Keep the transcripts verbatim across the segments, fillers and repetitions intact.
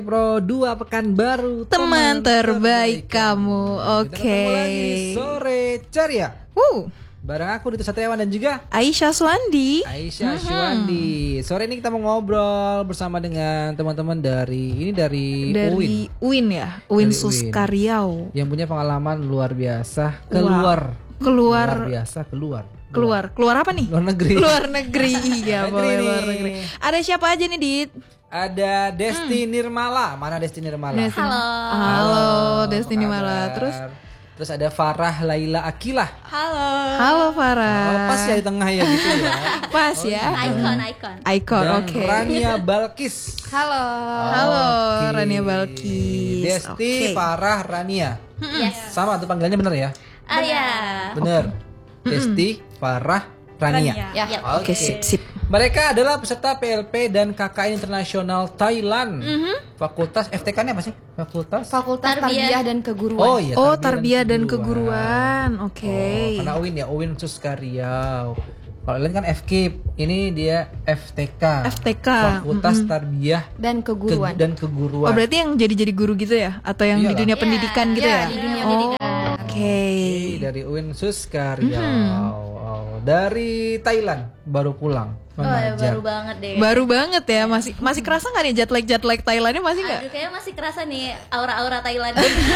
Pro dua Pekanbaru, teman, teman terbaik, terbaik kamu. Oke. Okay. Kita ketemu lagi sore ceria. Wuh. Bareng aku Dito Satriawan dan juga Aisyah Suwandi. Aisyah Suwandi. Hmm. Sore ini kita mau ngobrol bersama dengan teman-teman dari ini dari, dari U I N. U I N ya, U I N Suskaryau. Yang punya pengalaman luar biasa keluar. Wow. Keluar. Luar biasa keluar. Keluar. Keluar apa nih? Luar negeri. Luar negeri. Iya, boleh luar negeri. Ada siapa aja nih, Dit? Ada Desti hmm. Nirmala. Mana Desti Nirmala? Desti. Halo. Halo, Desti Nirmala. Terus Terus ada Farah Laila Akilah. Halo. Halo Farah. Oh, pas ya di tengah ya gitu ya. Pas oh, ya. Icon, icon. Icon, oke. Okay. Rania Balkis. Halo. Oh, Halo, okay. Rania Balkis. Desti, okay. Farah, Rania. Yes. Sama tuh panggilannya bener ya? Ah ya. Bener. Okay. Desti, Farah, Rania. Rania. Ya. Oke, okay. okay, sip, sip. Mereka adalah peserta P L P dan K K N Internasional Thailand. Mm-hmm. Fakultas F T K-nya apa sih? Fakultas Fakultas Tarbiyah dan Keguruan. Oh iya, oh, Tarbiyah dan Keguruan. Oke. Okay. Oh, karena U I N ya, U I N Suskaryau. Kalau lain kan F K I P, ini dia F T K. F T K. Fakultas mm-hmm. Tarbiyah dan Keguruan. Ke, dan Keguruan. Oh, berarti yang jadi-jadi guru gitu ya? Atau yang Iyalah. di dunia pendidikan yeah, gitu yeah, ya? Di dunia oh, pendidikan. Oke. Okay. Okay, dari U I N Suskaryau. Mm-hmm. Oh, dari Thailand baru pulang. Oh ya, baru banget deh. Baru banget ya, masih masih kerasa nggak nih jet lag jet lag Thailandnya masih nggak? Aduh, kayaknya masih kerasa nih aura-aura Thailand.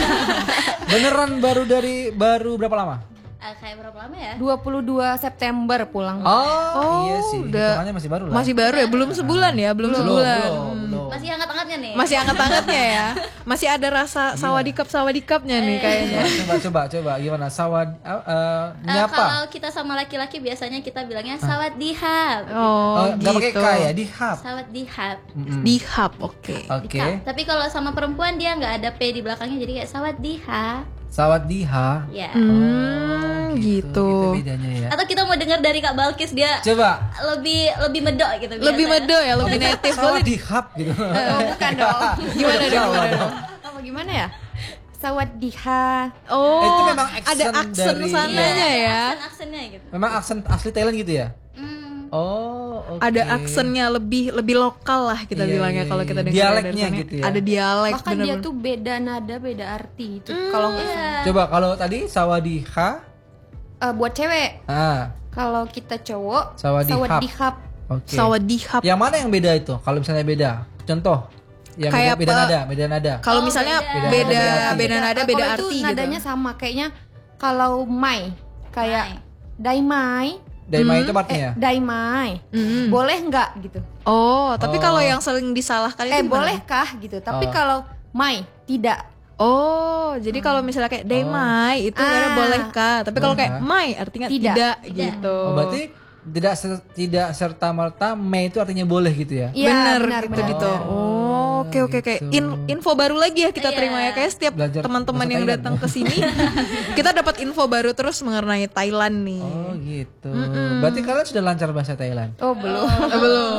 Beneran baru dari baru berapa lama? Uh, kayak berapa lama ya? dua puluh dua September pulang. Oh, oh iya sih. Hitungannya masih baru lah. Masih baru ya, belum sebulan ya, belum, belum sebulan. Belum, belum. Masih hangat-hangatnya nih. Masih hangat-hangatnya ya. Masih ada rasa sawadikap sawadikapnya nih kayaknya. Coba coba coba gimana sawad uh, uh, nyapa? Uh, kalau kita sama laki-laki biasanya kita bilangnya sawadihab. Oh, oh gitu. Gak pakai K ya, dihab. Sawadihab. Mm-hmm. Dihab, oke. Okay. Oke. Okay. Tapi kalau sama perempuan dia nggak ada P di belakangnya, jadi kayak sawadihab. Sawaddiha. Ya. Hmm, oh, gitu. gitu. Itu bedanya ya. Atau kita mau dengar dari Kak Balkis, dia coba lebih lebih medok gitu. Lebih medok ya, lebih native. Sawadihab gitu. Oh, bukan dong. Gimana dong? Gimana dong? Oh, gimana ya? Sawaddiha. Oh, itu memang ada aksen dari, sananya ya. Aksen-aksennya gitu. Memang aksen asli Thailand gitu ya? Mm. Oh, okay. Ada aksennya lebih lebih lokal lah kita iya, bilangnya iya, kalau kita dengar dialeknya gitu ya. Ada dialek. Bahkan bener-bener. dia tuh beda nada, beda arti itu. Mm, kalau nggak iya. Coba kalau tadi Sawaddiha uh, buat cewek. Ah. Kalau kita cowok Sawadihab. Sawadihab. Okay. Sawadihab. Yang mana yang beda itu? Kalau misalnya beda, contoh. Yang kayak beda, beda nada, beda nada. Kalau oh, misalnya beda. beda beda, Beda beda nada, beda kalau arti itu gitu. nadanya sama kayaknya. Kalau mai kayak daimai. Daimai Hmm. itu artinya? Eh, daimai. Hmm. Boleh nggak gitu? Oh, tapi Oh. kalau yang sering disalahkan Eh itu gimana? bolehkah gitu. Tapi Oh. kalau mai tidak. Oh, jadi kalau misalnya kayak daimai itu Ah. bolehkah? Tapi kalau kayak Boleh. mai artinya Tidak. tidak, Tidak. gitu. Oh, berarti tidak ser- tidak serta merta me itu artinya boleh gitu ya? Iya, benar, benar, gitu benar. gitu. Oh, oke oke oke. gitu. In, info baru lagi ya kita Iya. terima ya, kayak setiap Belajar teman-teman bahasa yang Thailand. datang ke sini kita dapat info baru terus mengenai Thailand nih. Oh gitu. Berarti kalian sudah lancar bahasa Thailand? Oh belum. Oh, belum.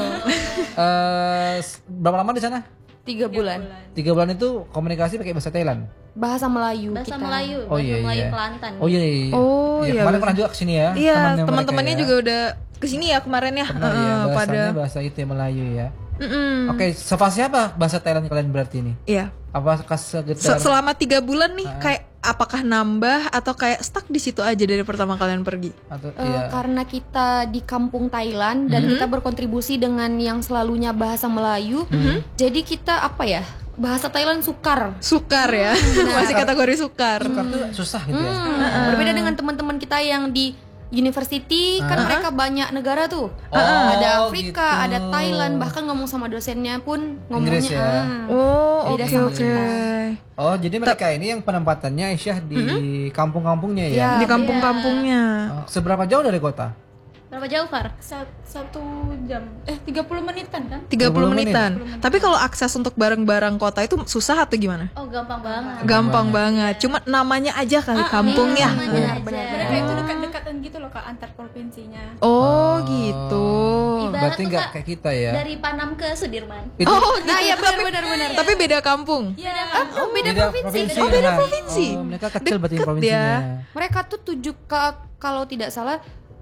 Eh, s- berapa lama di sana? Tiga bulan. Tiga bulan itu komunikasi pakai bahasa Thailand? Bahasa Melayu Bahasa kita. Melayu, Oh bahasa iya Melayu iya. Kelantan. Oh iya iya. Oh, iya. iya, Kemarin bener. pernah juga kesini ya? Iya, temannya teman-temannya mereka ya? juga udah kesini ya kemarin ya. Pernah ya, Heeh, bahasanya pada bahasa itu ya, Melayu ya. Mm-mm. Oke, sefasih apa bahasa Thailand kalian berarti ini? Iya. Apakah Se- segetar? selama tiga bulan nih kayak apakah nambah atau kayak stuck di situ aja dari pertama kalian pergi? Atau Eh, iya. Karena kita di kampung Thailand dan kita berkontribusi dengan yang selalunya bahasa Melayu, jadi kita apa ya, bahasa Thailand sukar. Sukar ya. Masih kategori sukar. Sukar tuh susah gitu ya. Hmm, Berbeda dengan teman-teman kita yang di university, kan mereka banyak negara tuh. Ada Afrika, gitu. ada Thailand, bahkan ngomong sama dosennya pun Inggris ngomongnya ya? ah. Oh, Beda oke sama oke. Oh, jadi mereka ini yang penempatannya Aisyah di kampung-kampungnya ya? Ya. Di kampung-kampungnya. Oh, seberapa jauh dari kota? Berapa jauh, Far? Satu jam, eh tiga puluh menitan kan? tiga puluh menit. menitan. Tapi kalau akses untuk barang-barang kota itu susah atau gimana? Oh, gampang banget. Gampang banget. Cuma namanya aja kali kampungnya. Namanya aja. Mereka itu dekat-dekatan gitu loh kak, antar provinsinya. Oh, gitu. Ibarat Berarti tuh, nggak Kak, kayak kita ya? Dari Panam ke Sudirman. Itu Oh, gitu. Nah, iya Tapi- benar-benar. Tapi beda kampung. Iya. Oh, beda, provinsi. Oh, beda nah. provinsi. Oh, mereka kecil berarti Deket provinsinya. ya. Mereka tuh tujuh ke, kalau tidak salah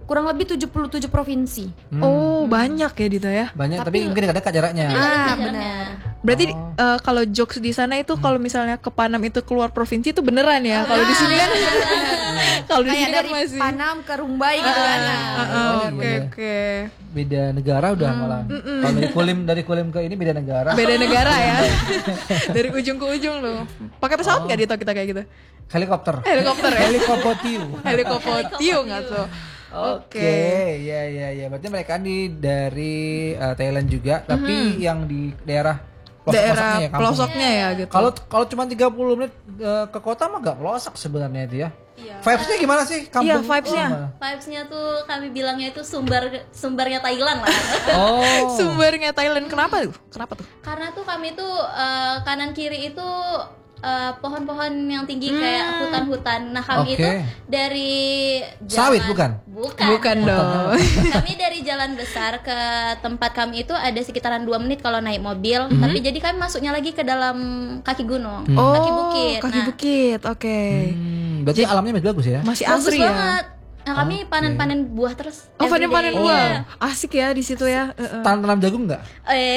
kurang lebih tujuh puluh tujuh provinsi. Oh, banyak ya Dito ya. Banyak tapi, mungkin dekat-dekat jaraknya. Ah, Jalannya. benar. Berarti eh, kalau jokes di sana itu kalau misalnya ke Panam itu keluar provinsi itu beneran ya. Kalau di sini kan kalau di Kayak sini kan dari masih Panam ke Rumbai gitu kan. Nah. Ah, ah, Oh, oke iya. oke. Beda negara udah malah. Kalau dari Kulim dari Kulim ke ini beda negara. Beda negara ya. Dari ujung ke ujung loh. Pakai pesawat nggak Dito kita kayak gitu? Helikopter. Helikopter ya. Helikopter. Helikopter nggak tuh. Oke, ya ya ya. Berarti mereka ini dari uh, Thailand juga, tapi yang di daerah pelosok-pelosoknya Daerah ya, kampung. pelosoknya ya gitu. Kalau kalau cuma tiga puluh menit uh, ke kota mah gak pelosok sebenarnya itu ya. Iya. Vibes-nya gimana sih kampung? Iya, vibes-nya. gimana? Vibes-nya tuh kami bilangnya itu sumber sumbernya Thailand lah. Oh. Sumbernya Thailand kenapa tuh? Kenapa tuh? Karena tuh kami tuh eh, kanan kiri itu eh, pohon-pohon yang tinggi kayak hutan-hutan. Nah kami Oke. itu dari Sawit, bukan? Bukan. Bukan dong. Kami dari jalan besar ke tempat kami itu ada sekitaran dua menit kalau naik mobil. Tapi jadi kami masuknya lagi ke dalam kaki gunung, Oh, kaki bukit. Kaki Nah, bukit. Oke. Hmm, berarti alamnya masih bagus ya? Masih bagus asri ya. banget. Nah kami panen-panen buah terus. Oh, everyday. panen-panen Iya. buah. Asik ya di situ ya. Heeh. Tanam jagung nggak? Eh,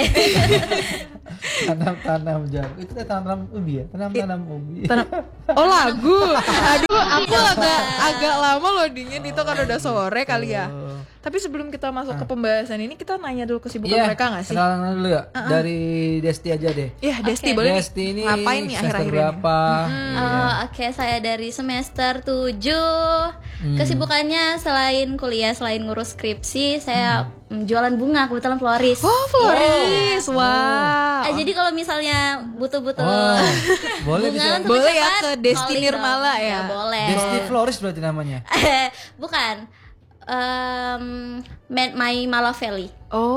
Tanam-tanam jagung. Itu tanam ubi ya? Tanam-tanam ubi. Tanam- Oh lagu. Aduh, aku agak agak lama loh dingin itu kan udah sore kali ya. Tapi sebelum kita masuk ke pembahasan ini kita nanya dulu kesibukan Iya, mereka nggak sih? kenalan dulu ya. Dari Desti aja deh. Iya, Desti boleh nih. Desti ini Ngapain nih semester akhir-akhir ini? berapa? Oh, oke, saya dari semester tujuh. Hmm. Kesibukannya selain kuliah, selain ngurus skripsi, saya mm, jualan bunga, kebetulan florist. Oh, Floris. Wow. Ah, jadi kalau misalnya butuh-butuh Oh, boleh bunga bisa. untuk Boleh ya cepat, ke Desti calling Nirmala dong. ya? boleh. Desti Florist berarti namanya. Bukan. Em, Ma- My Mala Valley.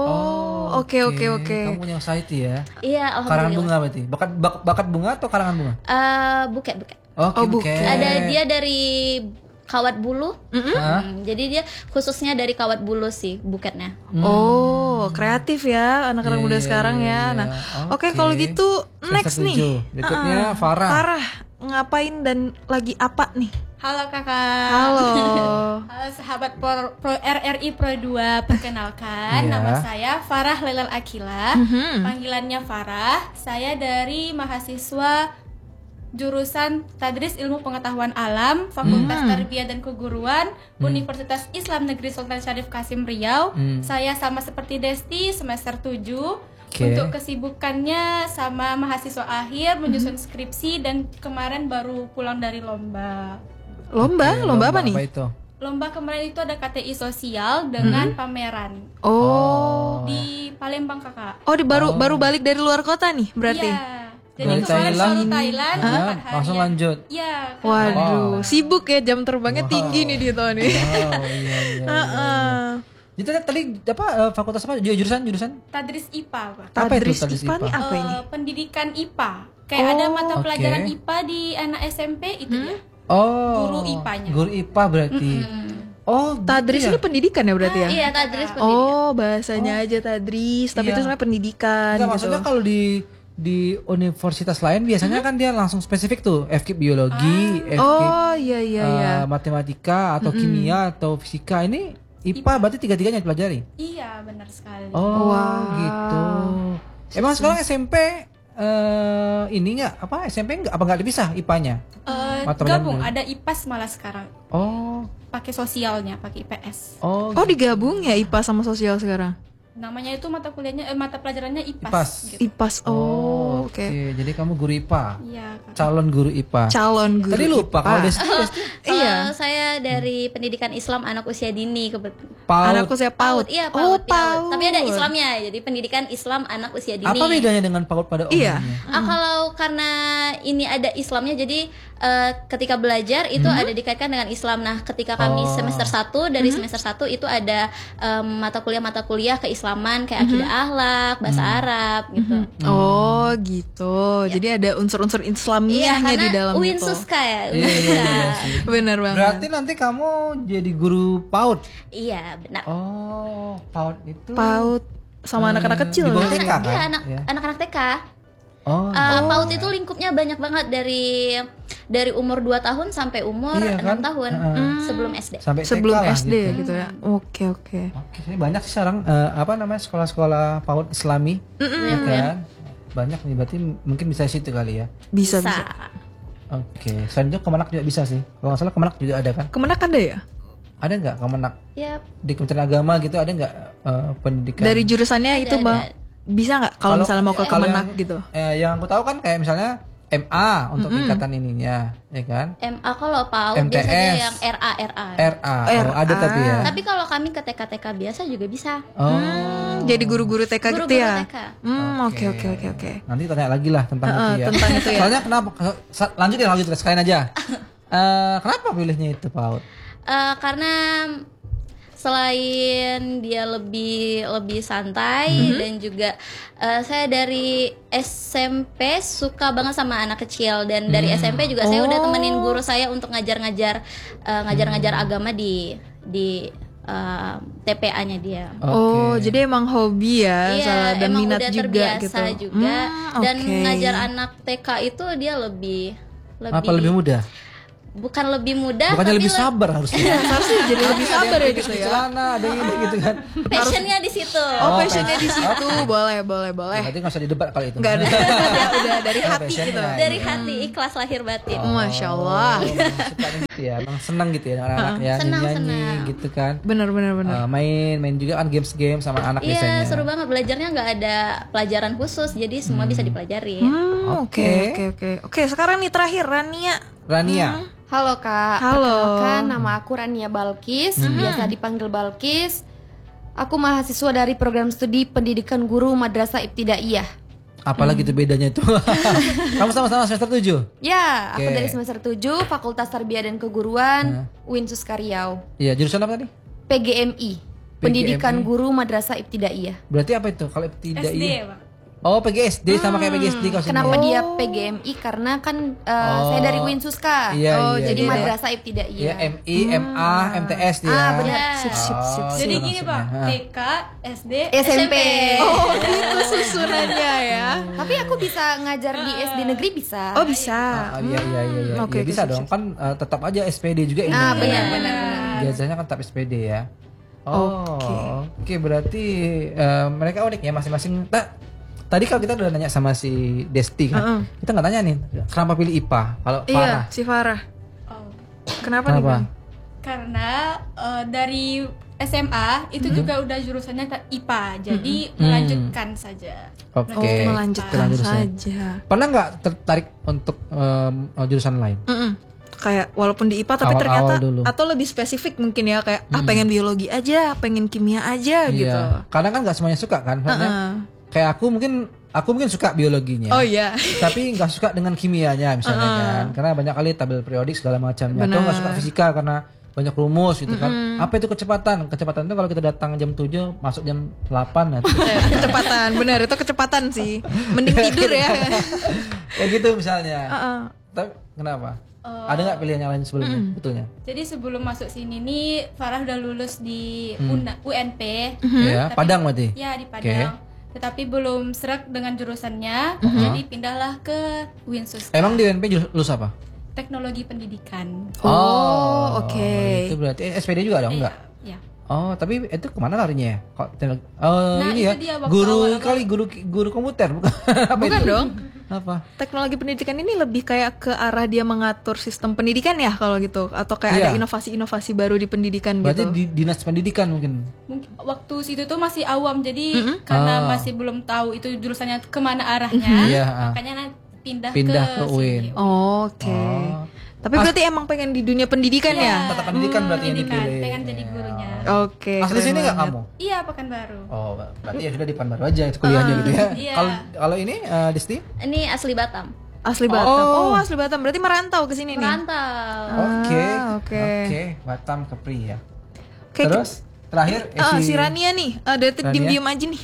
Oh, oke oke oke. Kamu punya society ya. Iya, Karangan alhamdulillah. bunga berarti. Bakat bak- bakat bunga atau karangan bunga? Eh, buket, buket. Oke, Oh, buket. buket. Ada dia dari kawat bulu. Hah? Hmm, jadi dia khususnya dari kawat bulu sih buketnya. Oh, kreatif ya anak-anak Iya, muda iya, sekarang iya, ya. iya. Nah, Oke. oke kalau gitu Semester next nih. tujuh. Berikutnya Farah. Farah ngapain dan lagi apa nih? Halo kakak. Halo. Halo sahabat Pro, Pro R R I Pro dua, perkenalkan Iya. nama saya Farah Lelal Akila. Mhm. Panggilannya Farah. Saya dari mahasiswa jurusan Tadris Ilmu Pengetahuan Alam, Fakultas Tarbiyah dan Keguruan, Universitas Islam Negeri Sultan Syarif Kasim Riau. Hmm. Saya sama seperti Desti semester tujuh. Oke. Untuk kesibukannya sama mahasiswa akhir menyusun skripsi dan kemarin baru pulang dari lomba. Lomba, Oke, lomba apa nih? itu? Lomba kemarin itu ada K T I sosial dengan pameran Oh. di Palembang kakak. Oh, di baru baru balik dari luar kota nih berarti. Iya. Jadi Dari kemarin Thailand. baru Thailand Hah? empat hari. Langsung lanjut. Iya. Kak. Waduh, Wow. sibuk ya jam terbangnya Wow. tinggi nih Dito nih. Oh, iya iya. Heeh. Jadi tadi- tadi apa eh, fakultas apa? Ju- Jurusan jurusan? Tadris I P A Pak. Apa itu Tadris Tadris I P A I P A? nih apa ini? Eh, pendidikan I P A. Kayak ada mata Oke. pelajaran I P A di anak S M P itu ya. Oh. Guru I P A-nya. Guru I P A berarti. Oh, gitu Tadris ya? ini pendidikan ya berarti ya? Iya, Tadris pendidikan. Oh, bahasanya aja Tadris, tapi Iya. itu sebenarnya pendidikan Enggak, gitu. maksudnya kalau di di universitas lain biasanya kan dia langsung spesifik tuh F K I P biologi, F K I P Oh, iya iya eh, iya. matematika atau kimia atau fisika. Ini I P A berarti tiga-tiganya dipelajari. Iya, benar sekali. Oh, Wow. gitu. Emang sekarang S M P eh ini nggak apa S M P nggak apa nggak dipisah I P A-nya? Eh, Mata gabung, pelajaran. ada I P A S malah sekarang. Oh, Pakai sosialnya, pakai I P S. oh, Oh, digabung ya I P A sama sosial sekarang? Namanya itu mata kuliahnya eh, mata pelajarannya I P A S. I P A S. Gitu. I P A S. Oh, oke. oke. Jadi kamu guru I P A, Iya, Kak. calon guru I P A. Calon guru. Tadi lupa I P A. kalau Desti, Desti Kalau Iya. saya dari pendidikan Islam anak usia dini kebetulan. PAUD. Anakku saya PAUD. Iya, Oh, PAUD, PAUD. PAUD. Tapi ada Islamnya, jadi pendidikan Islam anak usia dini. Apa bedanya dengan PAUD pada Iya. umumnya? Ah, kalau karena ini ada Islamnya, jadi eh, ketika belajar itu ada dikaitkan dengan Islam. Nah, ketika kami Oh. semester satu, dari semester satu itu ada em, mata kuliah-mata kuliah keislaman kayak akidah akhlak, bahasa Arab gitu. Oh, gitu. Jadi ada unsur-unsur Iya, Islamiahnya karena di dalam U I N itu. Suska ya. U I N Iya, iya, Suska. iya sih. Benar banget. Berarti nanti kamu jadi guru PAUD. Iya, benar. Oh, PAUD itu PAUD sama Eh, anak-anak kecil. di bawah ya? T K kan? Iya, anak Ya. anak-anak T K. Oh, Uh, PAUD itu lingkupnya banyak banget dari dari umur dua tahun sampai umur Iya kan? enam tahun Heeh. sebelum S D. Sampai Sebelum T K lah S D gitu. gitu ya. Oke oke. Oke, ini banyak sih sekarang eh, apa namanya sekolah-sekolah PAUD Islami, ya kan? Banyak nih, berarti mungkin bisa di situ kali ya. Bisa Bisa. bisa. Oke, selain itu Kemenak juga bisa sih. Kalau nggak salah Kemenak juga ada kan? Kemenak ada ya? Ada nggak Kemenak Ya, di Kementerian Agama gitu? Ada nggak eh, pendidikan? Dari jurusannya Ada, itu ada. Bang. Bisa nggak kalau misalnya mau ke kalau Kemenak yang- gitu? Eh, yang aku tahu kan kayak misalnya M A untuk tingkatan ininya, ya kan? M A kalau PAUD M T S. biasanya yang R A R A. R A, oh, ada tapi ya. Tapi kalau kami ke T K T K biasa juga bisa. Oh, Hmm, jadi guru-guru T K gitu Guru-guru ya? T K. Hmm, oke oke oke oke. nanti tanya lagi lah tentang Heeh, itu ya. tentang itu ya. Soalnya kenapa? sa- Lanjut ya lanjut sekalian aja. Eh, kenapa pilihnya itu PAUD? Eh, karena selain dia lebih lebih santai dan juga eh, saya dari S M P suka banget sama anak kecil dan dari S M P juga saya udah temenin guru saya untuk ngajar-ngajar eh, ngajar-ngajar agama di di eh, T P A-nya dia. Oh, jadi emang hobi ya, Iya, salah dan emang minat udah juga terbiasa gitu. juga. Hmm, Dan oke. ngajar anak T K itu dia lebih lebih, Apa lebih mudah? bukan lebih mudah Bukannya tapi lebih le- sabar harusnya. Harusnya jadi lebih sabar ya gitu ya. Celana ada ini gitu kan. passionnya di situ. Oh, passionnya di situ. Boleh, boleh, boleh. Berarti nggak usah didebat kali itu. Enggak ada. Udah, udah dari Oh, hati passionnya. gitu. Dari hati ikhlas lahir batin. Masya Allah. Oh, suka gitu ya. Emang senang gitu ya anak-anak ya Senang, nyanyi senang. gitu kan. Bener, bener, bener. Eh, main main juga kan games-games sama anak Iya, biasanya. seru banget belajarnya nggak ada pelajaran khusus, jadi semua bisa dipelajari. Hmm, oke, Oke. oke, oke. Oke, sekarang nih terakhir Rania. Rania. Halo Kak, Halo. perkenalkan nama aku Rania Balkis, biasa dipanggil Balkis. Aku mahasiswa dari program studi pendidikan guru Madrasah Ibtidaiyah. Apalagi itu bedanya itu. Kamu sama-sama semester tujuh? Ya, aku Oke. dari semester tujuh, Fakultas Tarbiyah dan Keguruan, U I N SUS Riau. Iya, jurusan apa tadi? P G M I, Pendidikan Guru Madrasah Ibtidaiyah. Berarti apa itu? Kalau tidak S D, iya. Bang. Oh, P G S D sama kayak P G S D kalau sini. Kenapa dia P G M I? Karena kan uh, saya dari U I N SUS K. Iya, oh, iya, jadi iya. Madrasah Iya, Ibtidaiyah. M I, M A, M T S dia. Ah, benar. Sip, sip, sip. Oh, Jadi itu gini maksudnya. Bang, Hah. T K, S D, S M P. Oh, itu susunannya ya. Tapi aku bisa ngajar di S D negeri bisa. Oh, bisa. Ah, iya iya iya iya. Oke, Ya, oke, bisa sip, dong. Kan eh, tetap aja S P D juga ini. Ah, kan? benar benar benar. Biasanya kan tetap S P D ya. Oh, oke berarti eh, mereka unik ya masing-masing. Nah, tadi kalau kita udah nanya sama si Desti kan, Heeh. kita nggak tanya nih kenapa pilih I P A kalau Iya, Farah. si Farah. Oh. Kenapa, nih, Kenapa? Bang? Karena eh, dari S M A itu juga udah jurusannya ta- I P A, jadi Hmm. melanjutkan saja. Oke. Oh, melanjutkan Lanjut saja. saja. Pernah nggak tertarik untuk em, jurusan lain? Mm-mm. Kayak walaupun di I P A tapi Awal-awal ternyata dulu. atau lebih spesifik mungkin ya kayak ah pengen biologi aja, pengen kimia aja gitu. Iya. Kadang kan nggak semuanya suka kan. Maksudnya, Heeh. kayak aku mungkin aku mungkin suka biologinya. Oh iya. Tapi nggak suka dengan kimianya misalnya kan. Karena banyak kali tabel periodik segala macamnya. Atau nggak suka fisika karena banyak rumus gitu kan. Apa itu kecepatan? Kecepatan itu kalau kita datang jam tujuh masuk jam delapan ya. Eh, kecepatan, benar itu kecepatan sih. Mending tidur ya. Kayak gitu misalnya. Heeh. Tapi kenapa? Ada nggak pilihan yang lain sebelumnya? Betulnya. Jadi sebelum masuk sini nih Farah udah lulus di Una- U N P. Ya, Tapi- Padang berarti. Ya di Padang. Tetapi belum serak dengan jurusannya, jadi pindahlah ke U I N SUS Emang di U N P lulus apa? Teknologi Pendidikan. Oh, oke. Itu berarti eh, S P D juga dong enggak? Ya. Oh, tapi itu kemana larinya ya? Kok teknologi- Oh, Nah, ini itu ya. dia waktu Guru awal-awal. kali guru guru komputer bukan? Apa Bukan itu? dong. Apa? Teknologi pendidikan ini lebih kayak ke arah dia mengatur sistem pendidikan ya kalau gitu atau kayak Iya. ada inovasi-inovasi baru di pendidikan Berarti gitu. di dinas pendidikan mungkin. Mungkin waktu situ tuh masih awam, jadi karena Ah. masih belum tahu itu jurusannya kemana arahnya, Iya, ah. makanya nanti pindah, Pindah ke ke, U I N. sini. Oke. Oh. Tapi berarti emang pengen di dunia pendidikan ya? Tetap pendidikan berarti yang Pendidikan, dipilih. pengen jadi gurunya. Oke. Asli keren sini nggak banget. kamu? Iya, Pekanbaru. Oh, berarti ya sudah di Pekanbaru aja itu kuliahnya gitu ya. Iya. Kalau kalau ini eh, Disti? Ini asli Batam. Asli Batam. Oh. Oh, asli Batam. Berarti merantau ke sini nih. Merantau. Oke. oke. Oke, Batam Kepri ya. Oke, Terus terakhir eh, Ah, si Rania nih, uh, dari tadi Rania? diem-diem aja nih.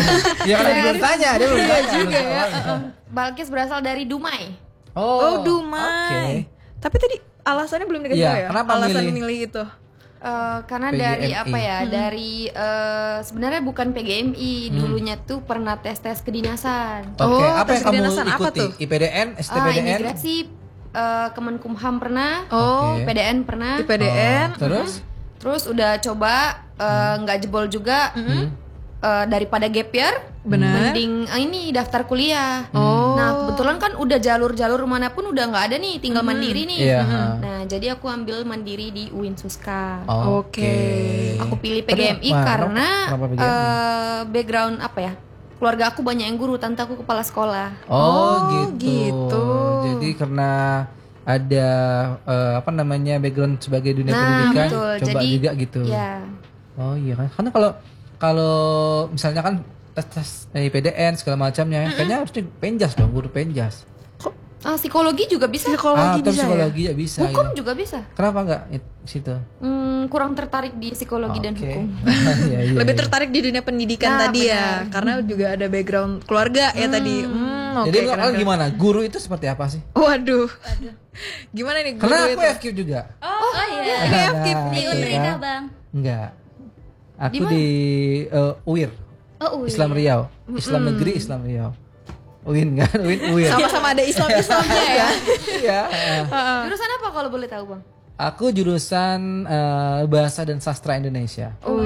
Ya kan dia belum tanya, dia belum tanya. juga belum ya, tanya. Balkis berasal dari Dumai. Oh, Oh, Dumai. Oke. Tapi tadi alasannya belum dikasih Iya, tahu ya? kenapa Alasan milih? milih itu. Eh, karena P G M I. dari apa ya? Dari eh, sebenarnya bukan P G M I, dulunya tuh pernah tes tes kedinasan. Oke, Oh, apa tes yang kamu kedinasan apa ikuti? tuh? I P D N, S T P Ah, D N? imigrasi, eh, Kemenkumham pernah, Oh, Oke. I P D N pernah. I P D N. Oh, terus? Terus udah coba eh, nggak jebol juga. Eh, daripada gap year, Benar. mending eh, ini daftar kuliah. Oh. Nah kebetulan kan udah jalur-jalur manapun udah nggak ada nih, tinggal mandiri nih. Iya. Nah jadi aku ambil mandiri di U I N Suska. Oke. Aku pilih P G M I Kenapa? karena Kenapa P G M I? eh, background apa ya? Keluarga aku banyak yang guru, tante aku kepala sekolah. Oh, Oh, gitu. gitu. Jadi karena ada eh, apa namanya background sebagai dunia Nah, pendidikan, betul. coba Jadi, juga gitu. Ya. Oh iya kan, karena kalau kalau misalnya kan tes tes I P D N segala macamnya, kayaknya harusnya penjas dong, guru penjas. Ah, psikologi juga bisa. Psikologi ah, terus bisa ya? psikologi ya bisa. Hukum ya. juga bisa. Kenapa enggak it- situ? Hmm, kurang tertarik di psikologi dan Oke. hukum. Iya, iya, Lebih iya. tertarik di dunia pendidikan Nah, tadi benar. ya, karena juga ada background keluarga ya tadi. Hmm, oke. Jadi kalau keren-keren. gimana? Guru itu seperti apa sih? Waduh. Gimana nih guru Karena aku itu? F Q juga. Oh, iya. Ini F K I P Di nih. Unrika, Bang. Enggak. Aku di, eh, U I R. Oh, iya. Islam Riau, Islam Negeri Islam Riau. U I N kan, U I N U I R. Sama-sama ada Islam-Islamnya ya. Iya. Jurusan apa kalau boleh tahu, Bang? Aku jurusan eh, Bahasa dan Sastra Indonesia. Oh,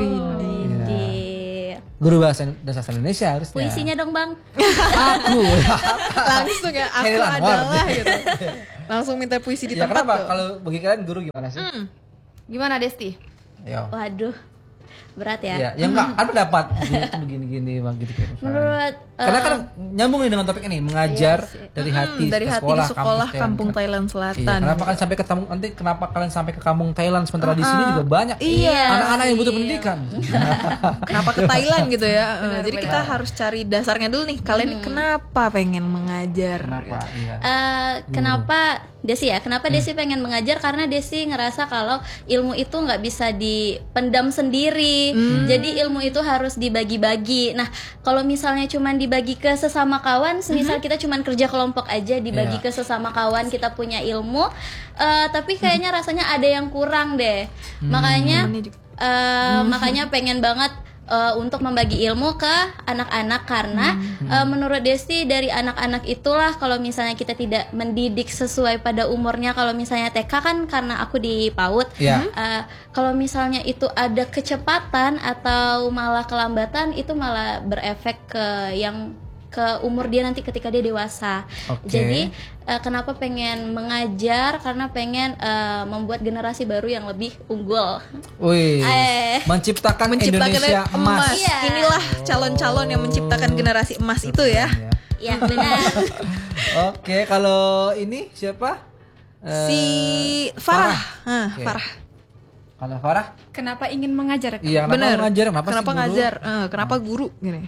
Di Guru Bahasa dan Sastra Indonesia harusnya. puisinya dong, Bang. Aku. Langsung ya, aku Khairil Anwar. adalah gitu. Langsung minta puisi di Ya tempat kenapa? tuh. Kalau bagi kalian guru gimana sih? Gimana, Desti? Yo. Waduh. Berat ya. Ya, yang enggak ada pendapat gitu begini-gini bang gitu kayak misalnya. Menurut Karena eh, kan nyambung nih dengan topik ini, mengajar dari hati dari ke hati sekolah, di sekolah kampus kampung Thailand Iya, Selatan. kenapa kan sampai ke kampung nanti kenapa kalian sampai ke kampung Thailand sementara di sini juga banyak Iya. anak-anak yang butuh pendidikan. Kenapa ke Thailand gitu ya? Eh, Jadi kita harus cari dasarnya dulu nih. Kalian nih kenapa pengen mengajar? Kenapa? Iya. eh, kenapa Desi ya? Kenapa Desi pengen mengajar? Karena Desi ngerasa kalau ilmu itu nggak bisa dipendam sendiri. Jadi ilmu itu harus dibagi-bagi. Nah, kalau misalnya cuman dibagi ke sesama kawan, semisal kita cuman kerja kelompok aja dibagi Iya. ke sesama kawan, kita punya ilmu, eh, tapi kayaknya rasanya ada yang kurang deh. Makanya eh, makanya pengen banget eh, untuk membagi ilmu ke anak-anak karena eh, menurut Desti dari anak-anak itulah kalau misalnya kita tidak mendidik sesuai pada umurnya, kalau misalnya T K kan karena aku di PAUD, Iya. eh, kalau misalnya itu ada kecepatan atau malah kelambatan itu malah berefek ke yang ke umur dia nanti ketika dia dewasa. Oke. Jadi eh, kenapa pengen mengajar? Karena pengen eh, membuat generasi baru yang lebih unggul. Wih, Eh. menciptakan, Menciptakan Indonesia emas. Iya. Inilah calon-calon yang menciptakan generasi emas itu ya. Ya. Ya benar. Oke, kalau ini siapa? Eh, Si Farah. Farah. Hah, Oke. Farah. Kalau Farah? Kenapa ingin mengajar? Kak? Iya, kenapa Bener. ngajar? Kenapa, Kenapa sih guru? ngajar? Eh, kenapa guru gini?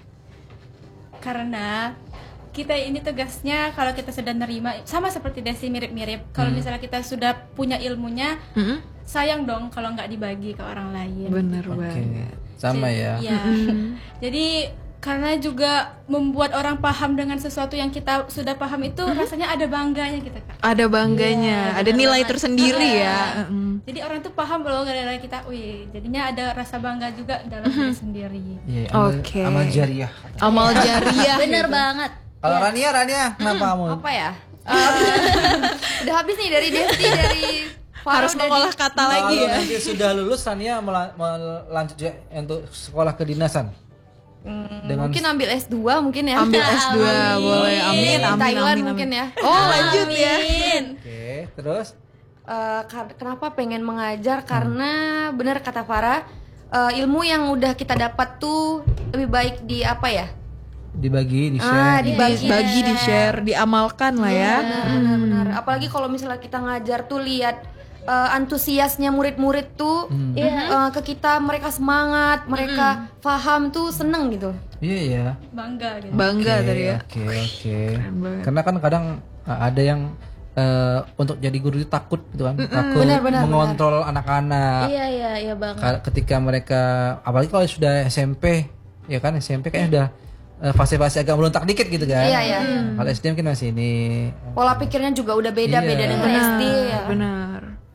Karena kita ini tugasnya kalau kita sudah nerima sama seperti Desi mirip-mirip. Kalau misalnya kita sudah punya ilmunya, Mm-mm. sayang dong kalau nggak dibagi ke orang lain. Bener Oke, banget. sama ya. Iya. Jadi karena juga membuat orang paham dengan sesuatu yang kita sudah paham itu rasanya ada bangganya gitu Kak. Ada bangganya, ada nilai tersendiri ya. Mm-mm. Jadi orang tuh paham loh gara-gara kita, wih, jadinya ada rasa bangga juga dalam diri sendiri. Iya, amal, Oke. amal jariah. Amal jariah. Bener banget. Kalau Rania, Rania, kenapa kamu? Apa ya? Eh, udah habis nih dari Desti, dari Farah, Harus udah mengolah di- kata lagi Kalau ya. nanti sudah lulus, Rania mela- melanjut ya untuk sekolah kedinasan. Dengan Mungkin ambil S dua mungkin ya. Ambil S dua boleh. Amin, Di amin, Thailand amin, mungkin amin. ya. Oh, lanjut ya. Oke, terus Eh, kar- kenapa pengen mengajar? Karena benar kata Farah, eh, ilmu yang udah kita dapat tuh lebih baik di apa ya? dibagi, Ah, di-share. dibagi. Bagi, di share, diamalkan lah ya. Benar-benar. Apalagi kalau misalnya kita ngajar tuh lihat eh, antusiasnya murid-murid tuh eh, ke kita, mereka semangat, mereka paham tuh seneng gitu. Iya ya. Bangga gitu. Bangga Oke, tadi ya. Oke, oke. banget. Karena kan kadang uh, ada yang uh, untuk jadi guru itu takut gitu kan, takut Benar, benar, mengontrol anak-anak. Iya iya iya banget. Ka- Ketika mereka, apalagi kalau sudah S M P, ya kan S M P kayaknya udah uh, fase-fase agak melontak dikit gitu kan. Iya, iya. Kalau S D mungkin masih ini. Pola pikirnya juga udah beda, Iya. beda dengan S D ya. Benar.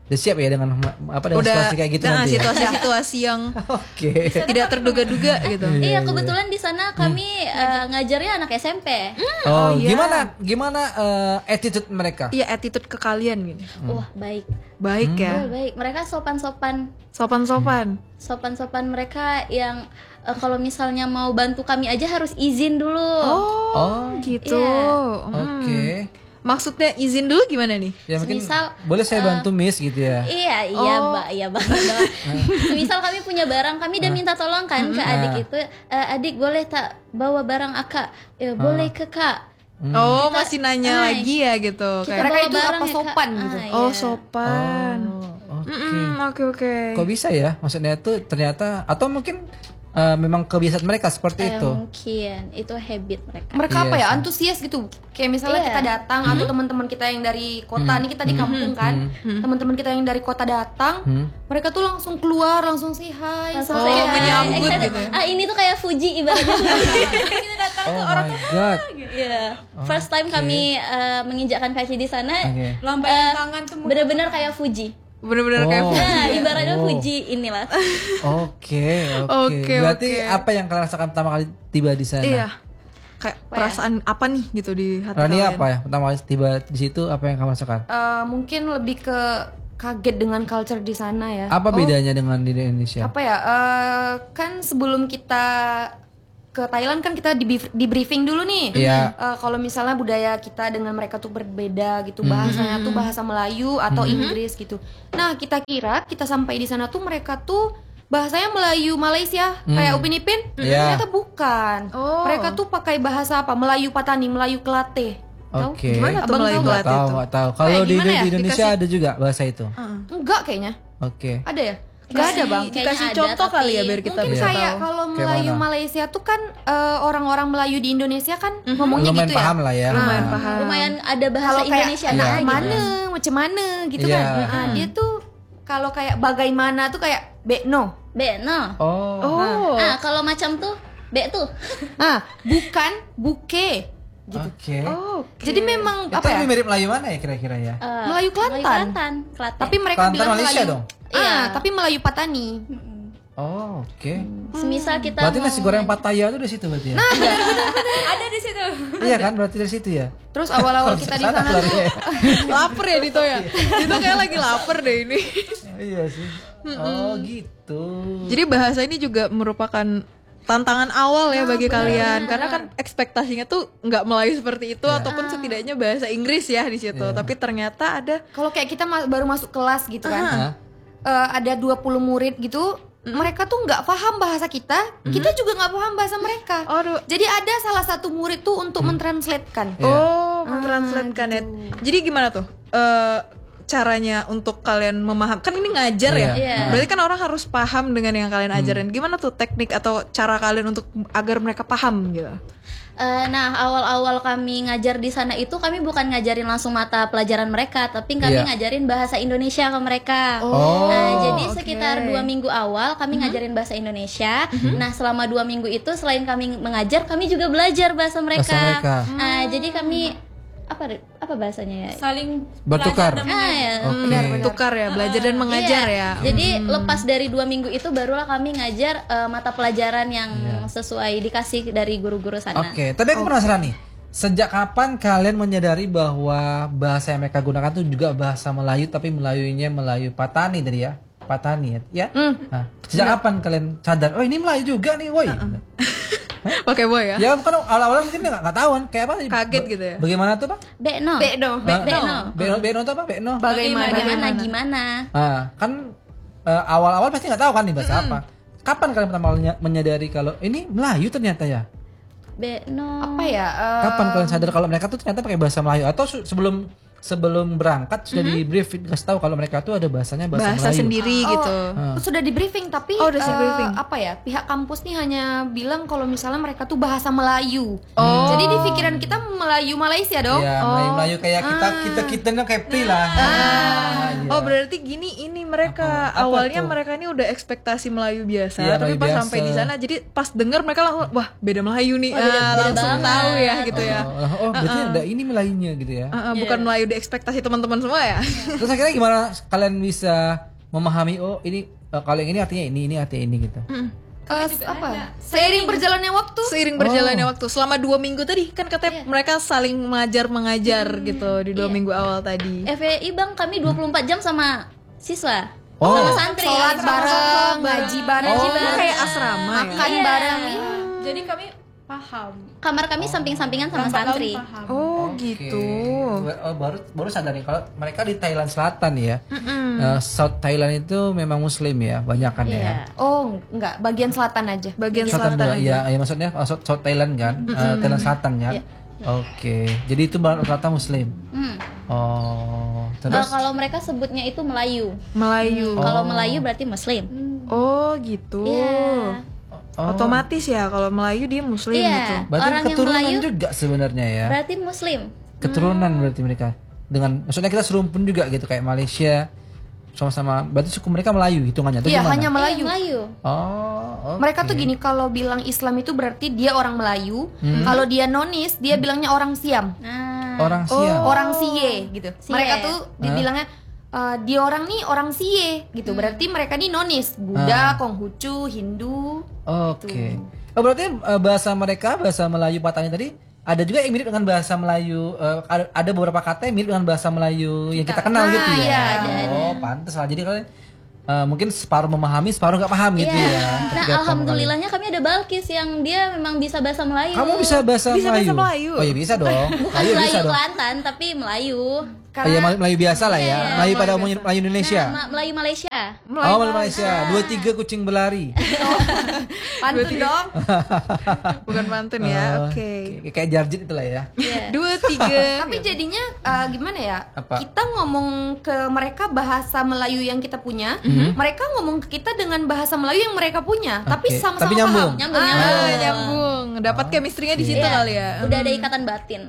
Udah siap ya dengan apa dengan Udah situasi kayak gitu nah, nanti. Ya? situasi-situasi yang Oke. tidak terduga-duga gitu. Iya, kebetulan di sana kami eh, ngajarnya anak S M P. Oh, iya. gimana gimana eh, attitude mereka? Iya, attitude ke kalian gini. Wah, baik. Baik ya. Oh, baik. Mereka sopan-sopan. Sopan-sopan. Sopan-sopan mereka yang eh, kalau misalnya mau bantu kami aja harus izin dulu. Oh, Oh. gitu. Iya. Hmm. Oke. Maksudnya izin dulu gimana nih? Ya mungkin Semisal, boleh saya bantu Miss gitu ya. Iya, iya, Oh. Mbak, iya banget. Misal kami punya barang, kami udah minta tolong kan ke adik itu, "Eh, adik boleh tak bawa barang Akak?" "Ya, boleh ke Kak." Oh, masih nanya Ay. lagi ya gitu. Kita Kayak, Mereka bawa itu barang apa ya, Kak. sopan gitu. Ah, oh, iya. sopan. Oh, oke. Mm-mm, Oke, oke. Kok bisa ya? Maksudnya itu ternyata atau mungkin eh, memang kebiasaan mereka seperti Eh, itu. mungkin itu habit mereka. Mereka Iya apa ya, sih. antusias gitu. Kayak misalnya Iya. kita datang atau teman-teman kita yang dari kota nih, kita di kampung kan. Teman-teman kita yang dari kota datang, mereka tuh langsung keluar, langsung say hi. Langsung Oh, saya menyambut excited. gitu ya? Ah, ini tuh kayak Fuji ibaratnya. Kita datang Oh tuh orang my god. Iya. First time kami eh, menginjakkan kaki di sana. Oke. Lambaikan eh, tangan tuh mudah- benar-benar kayak Fuji. Bener-bener kayak Oh. Nah, ibaratnya Oh. Fuji inilah. Oke, oke. Oke, Berarti oke. apa yang kalian rasakan pertama kali tiba di sana? Iya. Kayak perasaan apa nih gitu di hati Rani kalian? apa ya? Pertama kali tiba di situ apa yang kamu rasakan? Eh, mungkin lebih ke kaget dengan culture di sana ya. Apa bedanya dengan di Indonesia? Apa ya? eh, kan sebelum kita ke Thailand kan kita di, di briefing dulu nih. Iya. Eh, kalau misalnya budaya kita dengan mereka tuh berbeda gitu, bahasanya tuh bahasa Melayu atau Inggris gitu. Nah, kita kira kita sampai di sana tuh mereka tuh bahasanya Melayu Malaysia kayak Upin Ipin. Iya. Ternyata bukan. Oh. Mereka tuh pakai bahasa apa? Melayu Patani, Melayu Kelate. Tahu? Oke. Gimana tuh Abang Melayu tahu Nggak Kelate tahu, itu? nggak tahu. Kalau Eh, di, gimana ya? di Indonesia Dikasih- ada juga bahasa itu. Enggak kayaknya. Oke. Ada ya? Enggak ada, Bang. Kayaknya Dikasih ada, contoh tapi kali ya biar kita Mungkin bisa kayak tahu. kalau Kayak Melayu mana? Malaysia tuh kan eh, orang-orang Melayu di Indonesia kan ngomongnya Lumayan gitu ya. paham lah ya. Lumayan Nah. paham. Lumayan ada bahasa Kalau kayak Indonesia nah, gitu. mana, macam mana gitu Iya. kan. Nah, dia tuh kalau kayak bagaimana tuh kayak bekno. Beno. Oh. Oh. Ah, kalau macam tuh Be tuh. Nah, bukan buke. Oke. Oh, oke. Jadi memang Itu apa ya? lebih mirip Melayu mana ya kira-kira ya? Eh, Melayu Kelantan. Kelantan. Kelantan. Tapi mereka Kelantan bilang Malaysia Melayu. dong? Ah, Iya. tapi Melayu Patani. Oh, oke. semisal kita Berarti mau nasi goreng Pattaya itu dari situ berarti ya? ada di situ. Iya kan? Berarti dari situ ya? Terus awal-awal kita di sana tuh ya? lapar ya Dito ya. Dito kayak lagi lapar deh ini. Iya sih. Oh, gitu. Jadi bahasa ini juga merupakan tantangan awal ya bagi kalian karena kan ekspektasinya tuh nggak Melayu seperti itu ataupun setidaknya bahasa Inggris ya di situ. Tapi ternyata ada kalau kayak kita ma- baru masuk kelas gitu kan. Hah? eh, ada dua puluh murid gitu, mereka tuh nggak paham bahasa kita, kita juga nggak paham bahasa mereka. Aduh. Jadi ada salah satu murid tuh untuk mentranslatekan. Iya. oh mentranslatekan ya. Jadi gimana tuh eh caranya untuk kalian memaham kan ini ngajar ya. Iya. Berarti kan orang harus paham dengan yang kalian ajarin. Gimana tuh teknik atau cara kalian untuk agar mereka paham gitu? Eh, nah, awal-awal kami ngajar di sana itu kami bukan ngajarin langsung mata pelajaran mereka, tapi kami Iya. ngajarin bahasa Indonesia ke mereka. Oh, Nah, jadi oke. sekitar dua minggu awal kami ngajarin bahasa Indonesia. Nah, selama dua minggu itu selain kami mengajar, kami juga belajar bahasa mereka. Bahasa mereka. Nah, jadi kami apa apa bahasanya ya? Saling Bertukar. belajar dan Ah, ya. Oke. Tukar ya, belajar dan mengajar Iya. ya. Jadi lepas dari dua minggu itu barulah kami ngajar eh, mata pelajaran yang sesuai dikasih dari guru-guru sana. Oke, tapi aku penasaran nih. Sejak kapan kalian menyadari bahwa bahasa yang mereka gunakan itu juga bahasa Melayu tapi Melayunya Melayu Patani tadi ya? Patani ya? Nah, sejak kapan kalian sadar, oh ini Melayu juga nih, woi. Oke boy ya. Ya kan awal-awal mungkin nggak nggak tahu kan, kayak apa? Kaget gitu ya. Bagaimana tuh Pak? Bekno. Bekno. Nah, Bekno. Beno, Beno tuh apa? Beno. Bagaimana? Bagaimana gimana? Ah, kan eh, awal-awal pasti nggak tahu kan nih bahasa apa. Kapan kalian pertama kali menyadari kalau ini Melayu ternyata ya? Bekno. Apa ya? eh, Kapan kalian sadar kalau mereka tuh ternyata pakai bahasa Melayu atau su- sebelum sebelum berangkat sudah di brief dikasih tahu kalau mereka tuh ada bahasanya bahasa, Bahasa Melayu. sendiri Oh, gitu. sudah di briefing tapi Oh, udah di eh, briefing. apa ya? Pihak kampus nih hanya bilang kalau misalnya mereka tuh bahasa Melayu. Oh. Jadi di pikiran kita Melayu Malaysia dong. Iya, Melayu Melayu kayak kita kita kita nih kayak pri lah. Ah, iya. Oh berarti gini ini mereka. Apa- apa Awalnya tuh? mereka ini udah ekspektasi Melayu biasa, Iya, tapi Melayu pas biasa. sampai di sana jadi pas denger mereka langsung wah beda Melayu nih. Wah, beda- Ah, beda langsung banget. tahu ya gitu ya. Oh, oh berarti ada ini Melayunya gitu ya. Uh, uh, bukan Melayu di ekspektasi teman-teman semua ya. Terus akhirnya gimana kalian bisa memahami oh ini eh, kalau yang ini artinya ini, ini artinya ini gitu. Eh, apa? Seiring berjalannya waktu. Seiring berjalannya waktu selama dua minggu tadi kan katanya mereka saling mengajar mengajar gitu di dua minggu awal tadi. F E I Bang kami dua puluh empat jam sama siswa. Oh. Sama santri. Sholat bareng, ngaji bareng, Oh, bareng. kayak asrama ya. makan Iya. bareng. Jadi kami paham. Kamar kami samping-sampingan sama Lambat laun santri. paham. Oh Oke. gitu. Oh, baru baru sadar nih kalau mereka di Thailand Selatan ya. Eh, South Thailand itu memang Muslim ya, banyak kan ya. Iya. Oh, enggak, bagian selatan aja. Bagian Selatan selatan juga, aja. iya, ya, maksudnya oh, South, South Thailand kan, Eh, Thailand Selatan kan. Iya. Oke, jadi itu rata Muslim. Hmm. Oh, Eh, terus kalau mereka sebutnya itu Melayu. Melayu. Kalau Melayu berarti Muslim. Oh gitu. Iya. oh, Otomatis ya kalau Melayu dia Muslim Iya. gitu. berarti orang yang keturunan Melayu juga sebenarnya ya. berarti Muslim. Keturunan berarti mereka. Dengan maksudnya kita serumpun juga gitu kayak Malaysia sama-sama. Berarti suku mereka Melayu hitungannya tuh Iya, gimana? hanya Iya, Melayu. Melayu. Oh, oke. Mereka tuh gini, kalau bilang Islam itu berarti dia orang Melayu. Kalau dia nonis, dia bilangnya orang Siam, Nah, Orang Siam. orang Siye gitu. Siye. Mereka tuh dibilangnya eh, dia orang nih orang Siye gitu. Berarti mereka nih nonis, Buddha, Konghucu, Hindu. Oke. Oh, berarti eh, bahasa mereka, bahasa Melayu Patani tadi ada juga yang mirip dengan bahasa Melayu. eh, ada, ada beberapa kata yang mirip dengan bahasa Melayu yang kita kenal Nah, gitu ya. iya, Oh, pantes lah. Jadi kalian eh, mungkin separuh memahami, separuh nggak paham gitu Iya. ya. Nah, ketika pertama alhamdulillahnya kami ada Balkis yang dia memang bisa bahasa Melayu. kali. Kamu bisa bahasa Bisa Melayu? bahasa Melayu? Oh iya bisa dong. Bukan Melayu bisa Melayu dong. Kelantan tapi Melayu. Oh iya Melayu Melayu biasa lah ya. Melayu pada umumnya Melayu Indonesia. Nah, Ma- Melayu Malaysia. Oh Melayu Malaysia. Dua tiga kucing berlari. Pantun dong. Bukan pantun ya. Oke. Kayak- Kayak jarjit itulah ya. Iya. Dua tiga. Tapi jadinya eh, gimana ya? Apa? Kita ngomong ke mereka bahasa Melayu yang kita punya, mereka ngomong ke kita dengan bahasa Melayu yang mereka punya, tapi Oke. sama-sama Tapi nyambung. paham. Nyambung, Ah, nyambung. Ah, nyambung. Dapat chemistry-nya di situ Iya. kali ya. Udah ada ikatan batin.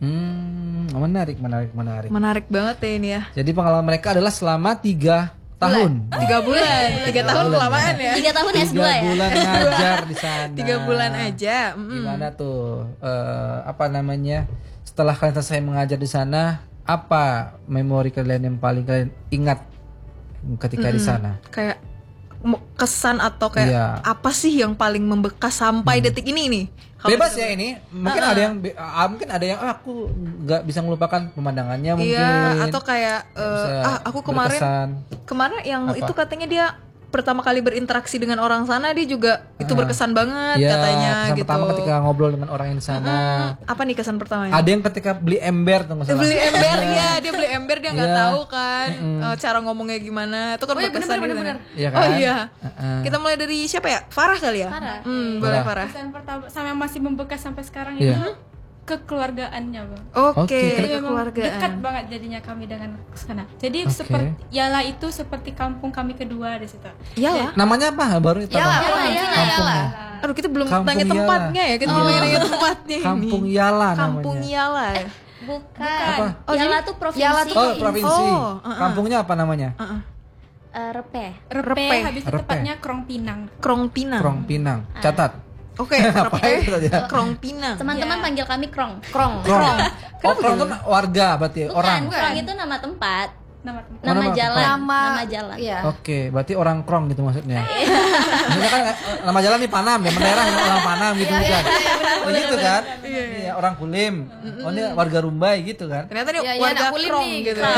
Hmm, menarik, menarik, menarik. Menarik banget ya ini ya. Jadi pengalaman mereka adalah selama tiga tahun. Tiga bulan, tiga tahun kelamaan ya. Tiga tahun S Tiga dua ya. bulan ngajar di sana. Tiga bulan aja. Mm-mm. Gimana tuh? eh, apa namanya? Setelah kalian selesai mengajar di sana, apa memori kalian yang paling kalian ingat ketika di sana? Kayak mo- kesan atau kayak Iya. apa sih yang paling membekas sampai detik ini nih? Kalau Bebas gitu. ya ini. Mungkin ada yang be- ah, mungkin ada yang ah, aku nggak bisa melupakan pemandangannya mungkin. Iya, atau kayak eh, Bisa ah aku kemarin berkesan. kemarin yang Apa? itu katanya dia pertama kali berinteraksi dengan orang sana dia juga itu berkesan banget Iya, katanya kesan gitu. pertama ketika ngobrol dengan orang yang di sana. Apa nih kesan pertamanya? Ada yang ketika beli ember tuh nggak salah. Beli ember ya, dia beli ember dia nggak Iya. tahu kan eh, cara ngomongnya gimana. Itu kan Oh iya, berkesan bener, gitu. bener, Iya kan? Oh iya. Heeh. Kita mulai dari siapa ya? Farah kali ya? Farah. Hmm, boleh Farah. Farah. Kesan pertama sama yang masih membekas sampai sekarang Iya. itu kekeluargaannya, Bang. Oke, Oke, Jadi memang keluargaan. dekat banget jadinya kami dengan sana. Jadi Oke. seperti Yala itu seperti kampung kami kedua di situ. Iyalah. Namanya apa? Baru itu Yala, apa? Yala, Yala, Yala, Kampungnya. Yala. Aduh, kita belum Kampung tanya Yala. tempatnya ya. Kita belum nanya tempatnya ini. Kampung Yala Kampung namanya. Yala. Bukan. Oh, Yala jadi- tuh provinsi. Yala tuh Oh, provinsi. Oh, uh-uh. Kampungnya apa namanya? Heeh. Eh, Repe. Repe, Repe. habis itu Repe. tepatnya Krong Pinang. Krong Pinang. Krong Pinang. Catat. Oke, Apa Repe. itu tadi ya? Krong Pinang. Teman-teman panggil kami Krong. Krong. Krong. Oh, Krong itu warga berarti Bukan, orang. Krong itu nama tempat. Nama tempat. Nama nama jalan. Nama, Nama jalan. Iya. Oke, berarti orang Krong gitu maksudnya. Maksudnya kan eh, nama jalan nih Panam, ya daerah orang Panam gitu kan. Oh gitu kan? Iya, orang Kulim. Oh ini warga Rumbai gitu kan. Ternyata nih Iya, iya, warga anak kulim Krong nih. gitu.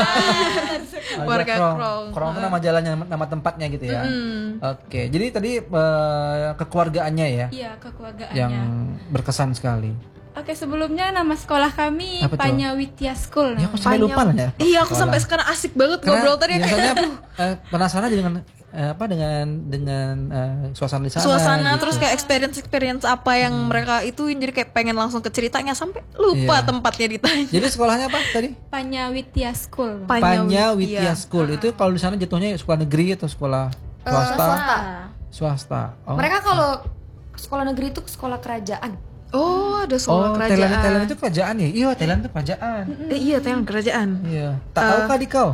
Warga Krong. Krong itu nama jalannya, nama tempatnya gitu ya. Oke, jadi tadi eh, kekeluargaannya ya Iya, kekeluargaannya. yang berkesan sekali. Oke, sebelumnya nama sekolah kami Apa tuh? Panyawitya School. Ya aku namanya. sampai lupa lah ya. Iya, aku sampai sekarang asik banget ngobrol tadi ya, biasanya kayak eh, penasaran aja dengan eh, apa dengan dengan eh, suasana di sana. suasana gitu. terus kayak experience experience apa yang mereka ituin jadi kayak pengen langsung ke ceritanya sampai lupa Iya. tempatnya ditanya. Jadi sekolahnya apa tadi? Panyawitya School. Panya Widya Iya. School. Itu kalau di sana jatuhnya sekolah negeri atau sekolah swasta? swasta. Swasta. Oh. Mereka kalau sekolah negeri itu sekolah kerajaan. Oh, ada Oh, soal kerajaan. Thailand Thailand itu kerajaan ya? Iya, Thailand itu kerajaan. Eh, iya, Thailand kerajaan. Iya. Tak tahu kah di kau?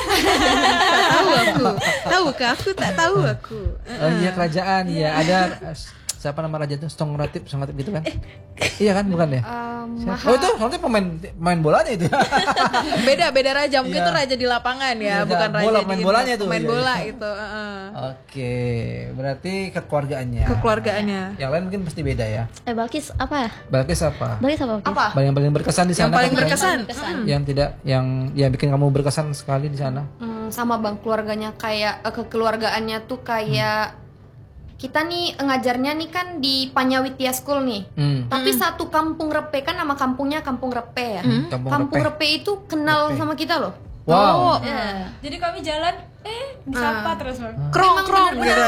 Tak tahu aku. Tahu kah aku? Tak tahu aku. Oh iya kerajaan, iya ada eh, siapa nama raja itu? Stongratip, Stongratip gitu kan? Iya kan, bukan ya? Um, Siapa? Oh itu soalnya pemain pemain bolanya itu. Beda beda raja, mungkin Iya. itu raja di lapangan ya, Iya, bukan raja bola, di main ini. bolanya tuh, Main iya, bola iya. itu. heeh. Oke, berarti kekeluargaannya. Kekeluargaannya. Yang lain mungkin pasti beda ya. Eh Balkis apa? Balkis apa? Balkis apa? Balkis? apa? Yang paling berkesan di sana. Yang paling kan? berkesan. Berkesan. Yang tidak, yang yang bikin kamu berkesan sekali di sana. Hmm, sama bang, keluarganya kayak eh, kekeluargaannya tuh kayak kita nih ngajarnya nih kan di Panyawitia School nih. Hmm. Tapi satu kampung Repe kan nama kampungnya Kampung Repe ya. Kampung Kampung Repe. Repe itu kenal sama kita loh. Wow. Iya. Jadi kami jalan, eh disapa terus Bang. Krong krong gitu.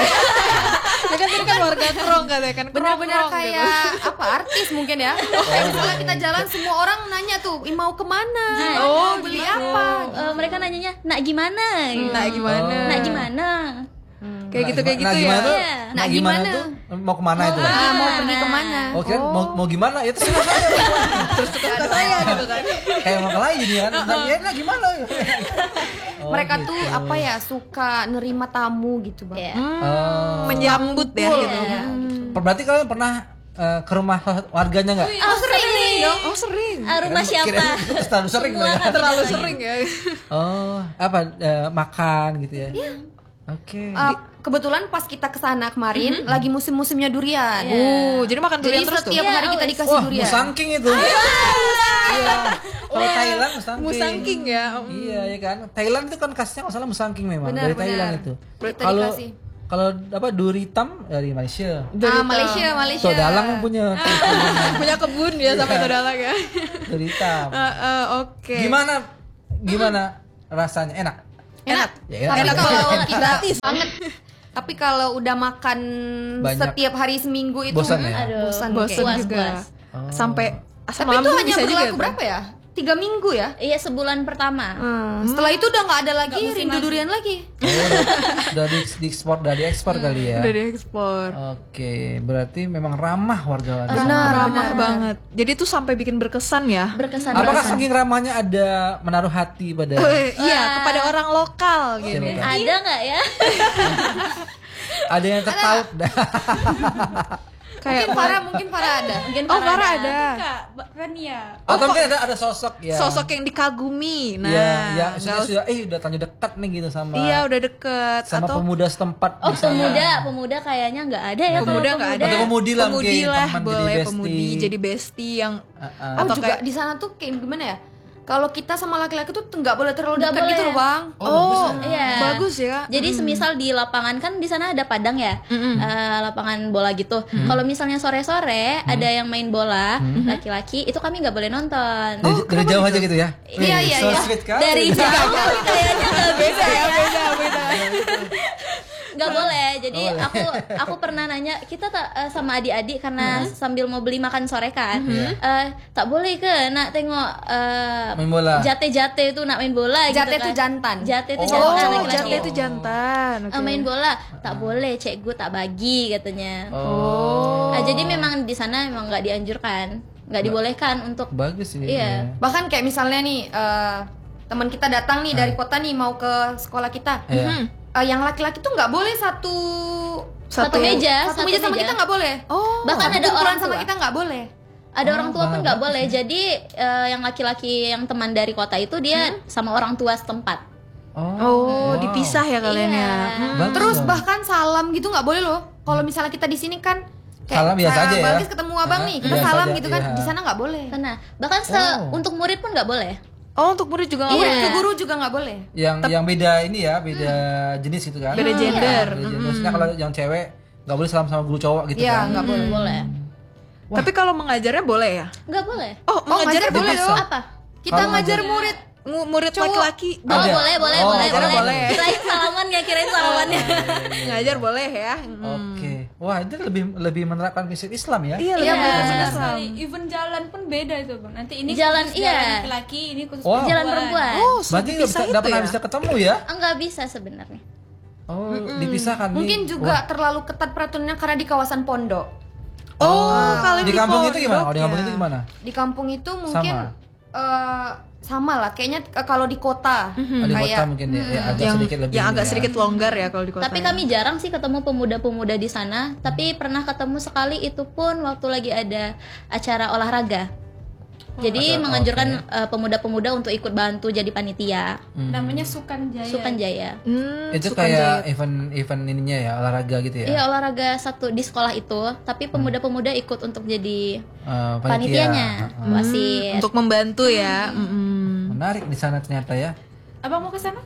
Ya kan tadi kan warga krong katanya kan. Bener-bener krong-krong kayak apa artis mungkin ya. Kayak misalnya kita jalan semua orang nanya tuh, "Ih, mau kemana? Oh, beli apa?" Eh, mereka nanyanya, nak gimana? gitu. Nah, gimana? Nak gimana? Kayak gitu kayak gitu nah, ya. gimana tuh? Iya. Nah, Nah, gimana gimana? tuh? Mau kemana itu? Ah, mau pergi kemana? Oh, kira mau mau gimana? Ya terus saya. Terus ke saya gitu kan. Kayak mau lain jadi kan. Nah, ya nah, gimana? Oh, Mereka gitu. tuh apa ya, suka nerima tamu gitu, Bang. Iya. Oh. Menyambut ya Betul. gitu. Iya. Berarti kalian pernah eh, ke rumah warganya nggak? Oh, sering. Oh, sering. Ah, rumah siapa? Kirain terlalu sering loh ya. Terlalu sering ya. Oh, apa eh, makan gitu ya? Oke. Uh, kebetulan pas kita kesana kemarin lagi musim-musimnya durian. Oh, jadi makan Jadi durian terus tuh. setiap hari Iya, kita always. dikasih Wah, durian. musangking itu. Iya. Kalau Thailand musangking. Musangking ya. Iya, ya kan. Thailand itu kan khasnya nggak salah musangking memang Benar, dari benar. Thailand itu. Kita Kalau dikasih. kalau apa duri hitam dari Malaysia. Ah, Malaysia, Malaysia. Tuh dalang punya Punya kebun ya sampai ke dalam ya. duri hitam. Eh, eh, Oke. Gimana? Gimana rasanya? Enak. Enak. Ya, Tapi enak. kalau kita banget. Tapi kalau udah makan Banyak. setiap hari seminggu itu Bosan ya? Aduh, bosan Bosan kayak. juga. Puas-puas. Sampai asam Tapi itu lambung hanya bisa juga berlaku tuh. berapa ya? Tiga minggu ya? Iya, sebulan pertama. Hmm, setelah itu udah nggak ada lagi rindu durian lagi. Oh, udah, udah di, diekspor, udah diekspor kali ya. Udah diekspor. Oke, berarti memang ramah warga warga. Benar, Ramah banget. Jadi tuh sampai bikin berkesan ya. Berkesan. Apakah berkesan. saking ramahnya ada menaruh hati pada Eh, iya, kepada orang lokal gitu. Siapa? Ada nggak ya? ada yang tertaut? Mungkin Farah, mungkin Farah ada. Mungkin Oh, Farah ada. Kak, Mbak Rania. Atau mungkin ada ada sosok ya. Sosok yang dikagumi. Nah, ya, ya nggak sudah, usah- sudah eh udah tanya dekat nih gitu sama Iya, udah deket sama atau pemuda setempat Oh, di sana. pemuda, pemuda kayaknya nggak ada ya. pemuda kalau nggak ada. Atau pemudi lah Pemudi mungkin, lah, teman jadi boleh bestie. pemudi jadi bestie yang Uh-uh. Oh, atau juga kayak di sana tuh kayak gimana ya? Kalau kita sama laki-laki tuh nggak boleh terlalu Nggak dekat boleh. gitu loh, Bang. oh, Iya. bagus ya. Jadi semisal di lapangan kan di sana ada padang ya, eh, lapangan bola gitu. Kalau misalnya sore-sore ada yang main bola laki-laki, itu kami nggak boleh nonton. Dari, dari jauh aja gitu ya. Iya, iya, so iya. sweet kali. Dari jauh kayaknya nggak beda ya. Beda, beda. Nggak boleh. Jadi aku aku pernah nanya kita tak eh, sama adik-adik karena sambil mau beli makan sore kan, eh, tak boleh ke nak tengok eh, Main bola. jate-jate itu nak main bola. Jate gitu tuh kan. jantan. Jate itu Oh, jantan Oh, laki-laki. jate itu jantan. Eh, Oke. main bola tak boleh, cikgu tak bagi katanya. Oh. Nah, jadi memang di sana memang nggak dianjurkan, nggak dibolehkan untuk Bagus sih. Iya. Bahkan kayak misalnya nih eh, teman kita datang nih dari kota nih mau ke sekolah kita. Iya. Eh, yang laki-laki tuh nggak boleh satu satu meja, satu meja sama kita nggak boleh. Oh, bahkan Satu ada kumpulan orang sama tua. kita nggak boleh. Ada orang tua pun nggak bagus boleh. Jadi eh, yang laki-laki yang teman dari kota itu dia sama orang tua setempat. Oh, Oh, wow. dipisah ya kalian Iya. ya. Hmm. Bagus Terus dong. bahkan salam gitu nggak boleh loh. Kalau misalnya kita di sini kan kayak Salam biasa Farah aja ya. Balkis ketemu abang Ah, nih, kita biasa salam aja, gitu kan. iya. Di sana nggak boleh. Karena bahkan se Oh. untuk murid pun nggak boleh. Oh, untuk murid juga nggak Iya. boleh. Ke guru juga nggak boleh. yang yang beda ini ya, beda jenis itu kan. Beda gender. Beda gender. Maksudnya kalau yang cewek nggak boleh salam sama guru cowok gitu Iya, kan. nggak boleh. Nggak boleh. Wah. Tapi kalau mengajarnya boleh ya? Nggak boleh. Oh, mengajarnya ngajar boleh dipaksa. loh. Apa? Kita Kalau ngajar ngajar- murid. Mu- Murid Cowok. laki-laki. Oh, Ada? boleh, boleh, Oh, boleh, ngajarnya boleh. boleh. Kirain salaman ya, kirain salamannya. Ngajar boleh ya. Hmm. Oke. Wah, itu lebih lebih menerapkan prinsip Islam ya. Iya, Iya, lebih benar. benar. Sekali, even jalan pun beda itu bang. Nanti ini Jalan, khusus iya. jalan laki-laki, ini khusus Wow. Jalan perempuan. Oh, Berarti nggak bisa, nggak pernah ya? bisa ketemu ya? Enggak bisa sebenarnya. Oh, dipisahkan nih. Mungkin juga terlalu ketat peraturannya karena di kawasan pondok. Oh, kalian di kampung itu koridor gimana? Oh, di kampung ya? itu gimana? Di kampung itu mungkin Sama? eh, sama lah kayaknya eh, kalau di kota Oh, di kota mungkin ya, ya agak yang sedikit lebih yang agak ya. sedikit longgar ya kalau di kota. Tapi ya. kami jarang sih ketemu pemuda-pemuda di sana. Tapi pernah ketemu sekali, itu pun waktu lagi ada acara olahraga. Jadi Ada- menganjurkan eh, pemuda-pemuda untuk ikut bantu jadi panitia. Namanya Sukan Jaya. Sukan Jaya. Hmm, Itu suka kayak jahit. event-event ininya ya, olahraga gitu ya. Iya, olahraga satu di sekolah itu, tapi pemuda-pemuda ikut untuk jadi Eh, panitia. panitianya, Heeh. wasit. Untuk membantu ya. Mm-mm. Menarik di sana ternyata ya. Abang mau ke sana?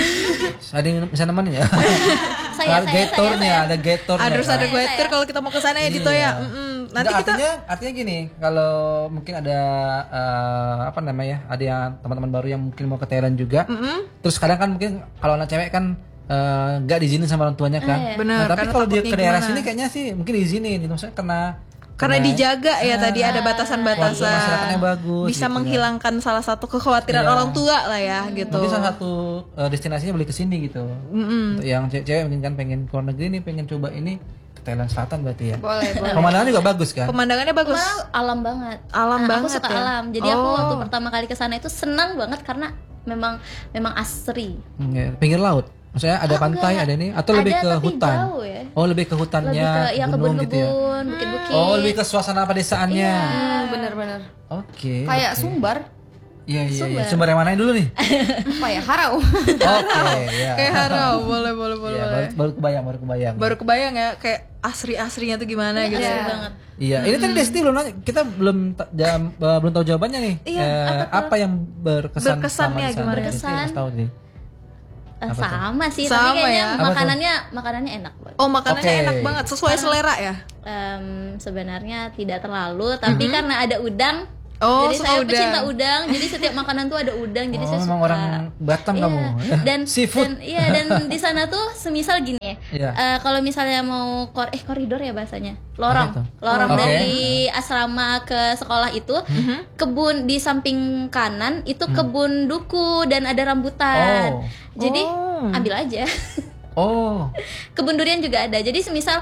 Ada yang bisa nemenin ya? Saya, Ada saya, gatornya, saya, saya. ada gatornya. Harus ada Saya, guider saya. kalau kita mau ke sana ya Dito Iya. ya. Mm-mm. Nanti Nggak, kita artinya artinya gini, kalau mungkin ada eh, apa namanya? Ada yang teman-teman baru yang mungkin mau ke Thailand juga. Mm-mm. Terus kadang kan mungkin kalau anak cewek kan eh, nggak diizinin sama orang tuanya kan. iya. Bener, Nah, tapi karena kalau dia takutnya ke daerah gimana? sini kayaknya sih mungkin diizinin. Itu maksudnya kena karena kena- dijaga ya Ah. tadi ada Warga batasan-batasan. masyarakatnya bagus. Bisa gitu, menghilangkan salah satu kekhawatiran Iya. orang tua lah ya gitu. Mungkin salah satu eh, destinasinya boleh ke sini gitu. Mm-mm. Untuk yang cewek-cewek mungkin kan pengen ke luar negeri nih, pengen coba ini ke Thailand Selatan berarti ya. boleh boleh. Pemandangan juga bagus kan? Pemandangannya bagus. Kemarin alam banget. Alam Nah, banget Aku suka ya? alam. Jadi aku Oh. waktu pertama kali ke sana itu senang banget karena memang memang asri. Hmm, ya. Pinggir laut. Maksudnya ada Oh, pantai, enggak. ada ini atau lebih Ada, ke tapi hutan? jauh ya. Oh, lebih ke Lebih hutannya, ke ya gunung gitu ya. kebun-kebun, bukit-bukit. Oh, lebih ke suasana pedesaannya. Hmm, benar-benar. Oke. Kayak oke. Sumbar, Iya, iya, iya. Sumber. Sumber yang mana dulu nih? apa ya Harau. Oke, ya. Kayak harau, boleh boleh boleh. Iya, boleh. baru, baru kebayang, baru kebayang. Baru kebayang ya kayak asri-asrinya tuh gimana gitu. Asri banget. Iya, ini tadi Desti belum nanya, kita belum ta- jam, eh, belum tahu jawabannya nih. Iya, Eh, apa, yang berkesan Berkesannya sama di sana? gimana? Desti Berkesan. harus tahu nih. Eh, Apa tuh? sama sih, Sama tapi kayaknya ya? Apa tuh? makanannya makanannya enak banget. Oh, makanannya Oke. enak banget, sesuai selera ya. Em, sebenarnya tidak terlalu, tapi karena ada udang. Oh, jadi suka saya udang. pecinta udang, jadi setiap makanan tuh ada udang, jadi Oh, saya memang suka. orang Batam Iya. kamu. Dan Seafood. dan iya dan di sana tuh semisal gini ya. Iya. eh, kalau misalnya mau kor eh koridor ya bahasanya. Lorong. Apa itu? Lorong Oh, oke. dari asrama ke sekolah itu, kebun di samping kanan itu kebun duku dan ada rambutan. Oh. Jadi Oh. ambil aja. Oh. Kebun durian juga ada. Jadi semisal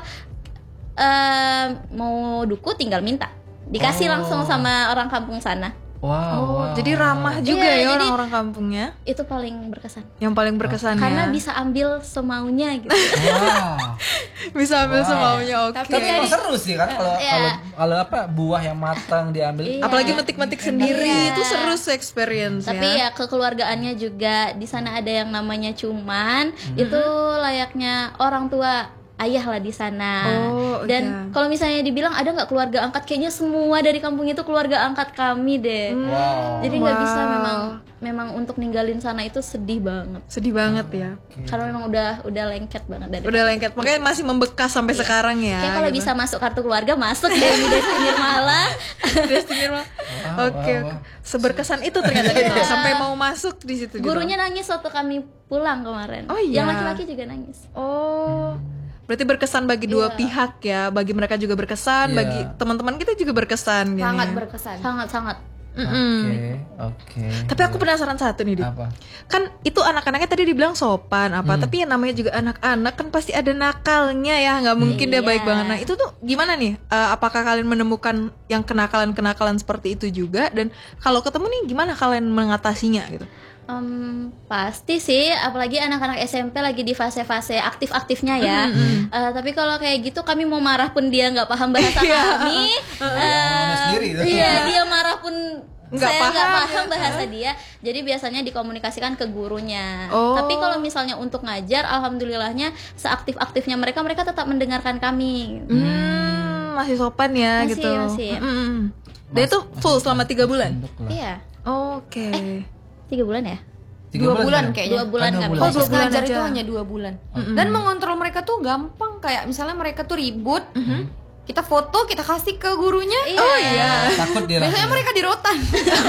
eh, mau duku tinggal minta. Dikasih Oh. langsung sama orang kampung sana. Wow. Oh, wow. jadi ramah juga Iya, ya jadi- orang-orang kampungnya. Itu paling berkesan. Yang paling berkesan Karena ya. bisa ambil semaunya gitu. Wow. bisa ambil Wow. semaunya, oke. Tapi emang seru sih kan kalau Iya. kalau kalau apa buah yang matang diambil. Iya. Apalagi metik-metik sendiri Iya. itu seru sih experience Tapi ya. ya kekeluargaannya juga di sana ada yang namanya cuman, itu layaknya orang tua ayah lah di sana. Oh, Dan iya. kalau misalnya dibilang ada nggak keluarga angkat, kayaknya semua dari kampung itu keluarga angkat kami deh. Wow. Jadi nggak Wow. bisa memang memang untuk ninggalin sana itu sedih banget. Sedih banget ya. Karena memang udah udah lengket banget dari. Udah lengket, makanya masih membekas sampai sekarang ya. Kayak kalau gitu. bisa masuk kartu keluarga masuk deh di Desti Nirmala. Desti Nirmala. Wow, Oke, wow, oke. wow. Seberkesan itu ternyata gitu. Sampai mau masuk di situ. gitu. Gurunya nangis waktu kami pulang kemarin. Oh, iya. Yang laki-laki juga nangis. Oh. Berarti berkesan bagi dua Iya. pihak ya. Bagi mereka juga berkesan, Iya. bagi teman-teman kita juga berkesan gini. Sangat berkesan. Sangat-sangat. Mm-mm. Oke, oke. Tapi aku penasaran satu nih, Dit. Apa? Kan itu anak-anaknya tadi dibilang sopan apa, tapi yang namanya juga anak-anak kan pasti ada nakalnya ya, nggak mungkin dia Iya. baik banget. Nah itu tuh gimana nih? Eh, apakah kalian menemukan yang kenakalan-kenakalan seperti itu juga? Dan kalau ketemu nih gimana kalian mengatasinya gitu? Em, pasti sih, apalagi anak-anak S M P lagi di fase-fase aktif-aktifnya ya. Eh, tapi kalau kayak gitu kami mau marah pun dia nggak paham bahasa kami. Eh, sendiri itu. iya, dia marah pun Nggak saya nggak paham paham ya. bahasa dia. Jadi biasanya dikomunikasikan ke gurunya. Oh. Tapi kalau misalnya untuk ngajar, alhamdulillahnya seaktif-aktifnya mereka mereka tetap mendengarkan kami. Hmm, masih sopan ya Masih, gitu. masih. Mm-mm. Dan itu full selama tiga bulan. Untuk lah. Iya, Oke. tiga bulan ya. Tiga dua bulan kan? kayaknya. Dua bulan Kan dua kami. bulan. Oh, dua Khusus bulan ngajar aja. itu hanya dua bulan. Dan mengontrol mereka tuh gampang. Kayak misalnya mereka tuh ribut, kita foto, kita kasih ke gurunya. Oh iya. Takut dia. Biasanya langsung. mereka di rotan.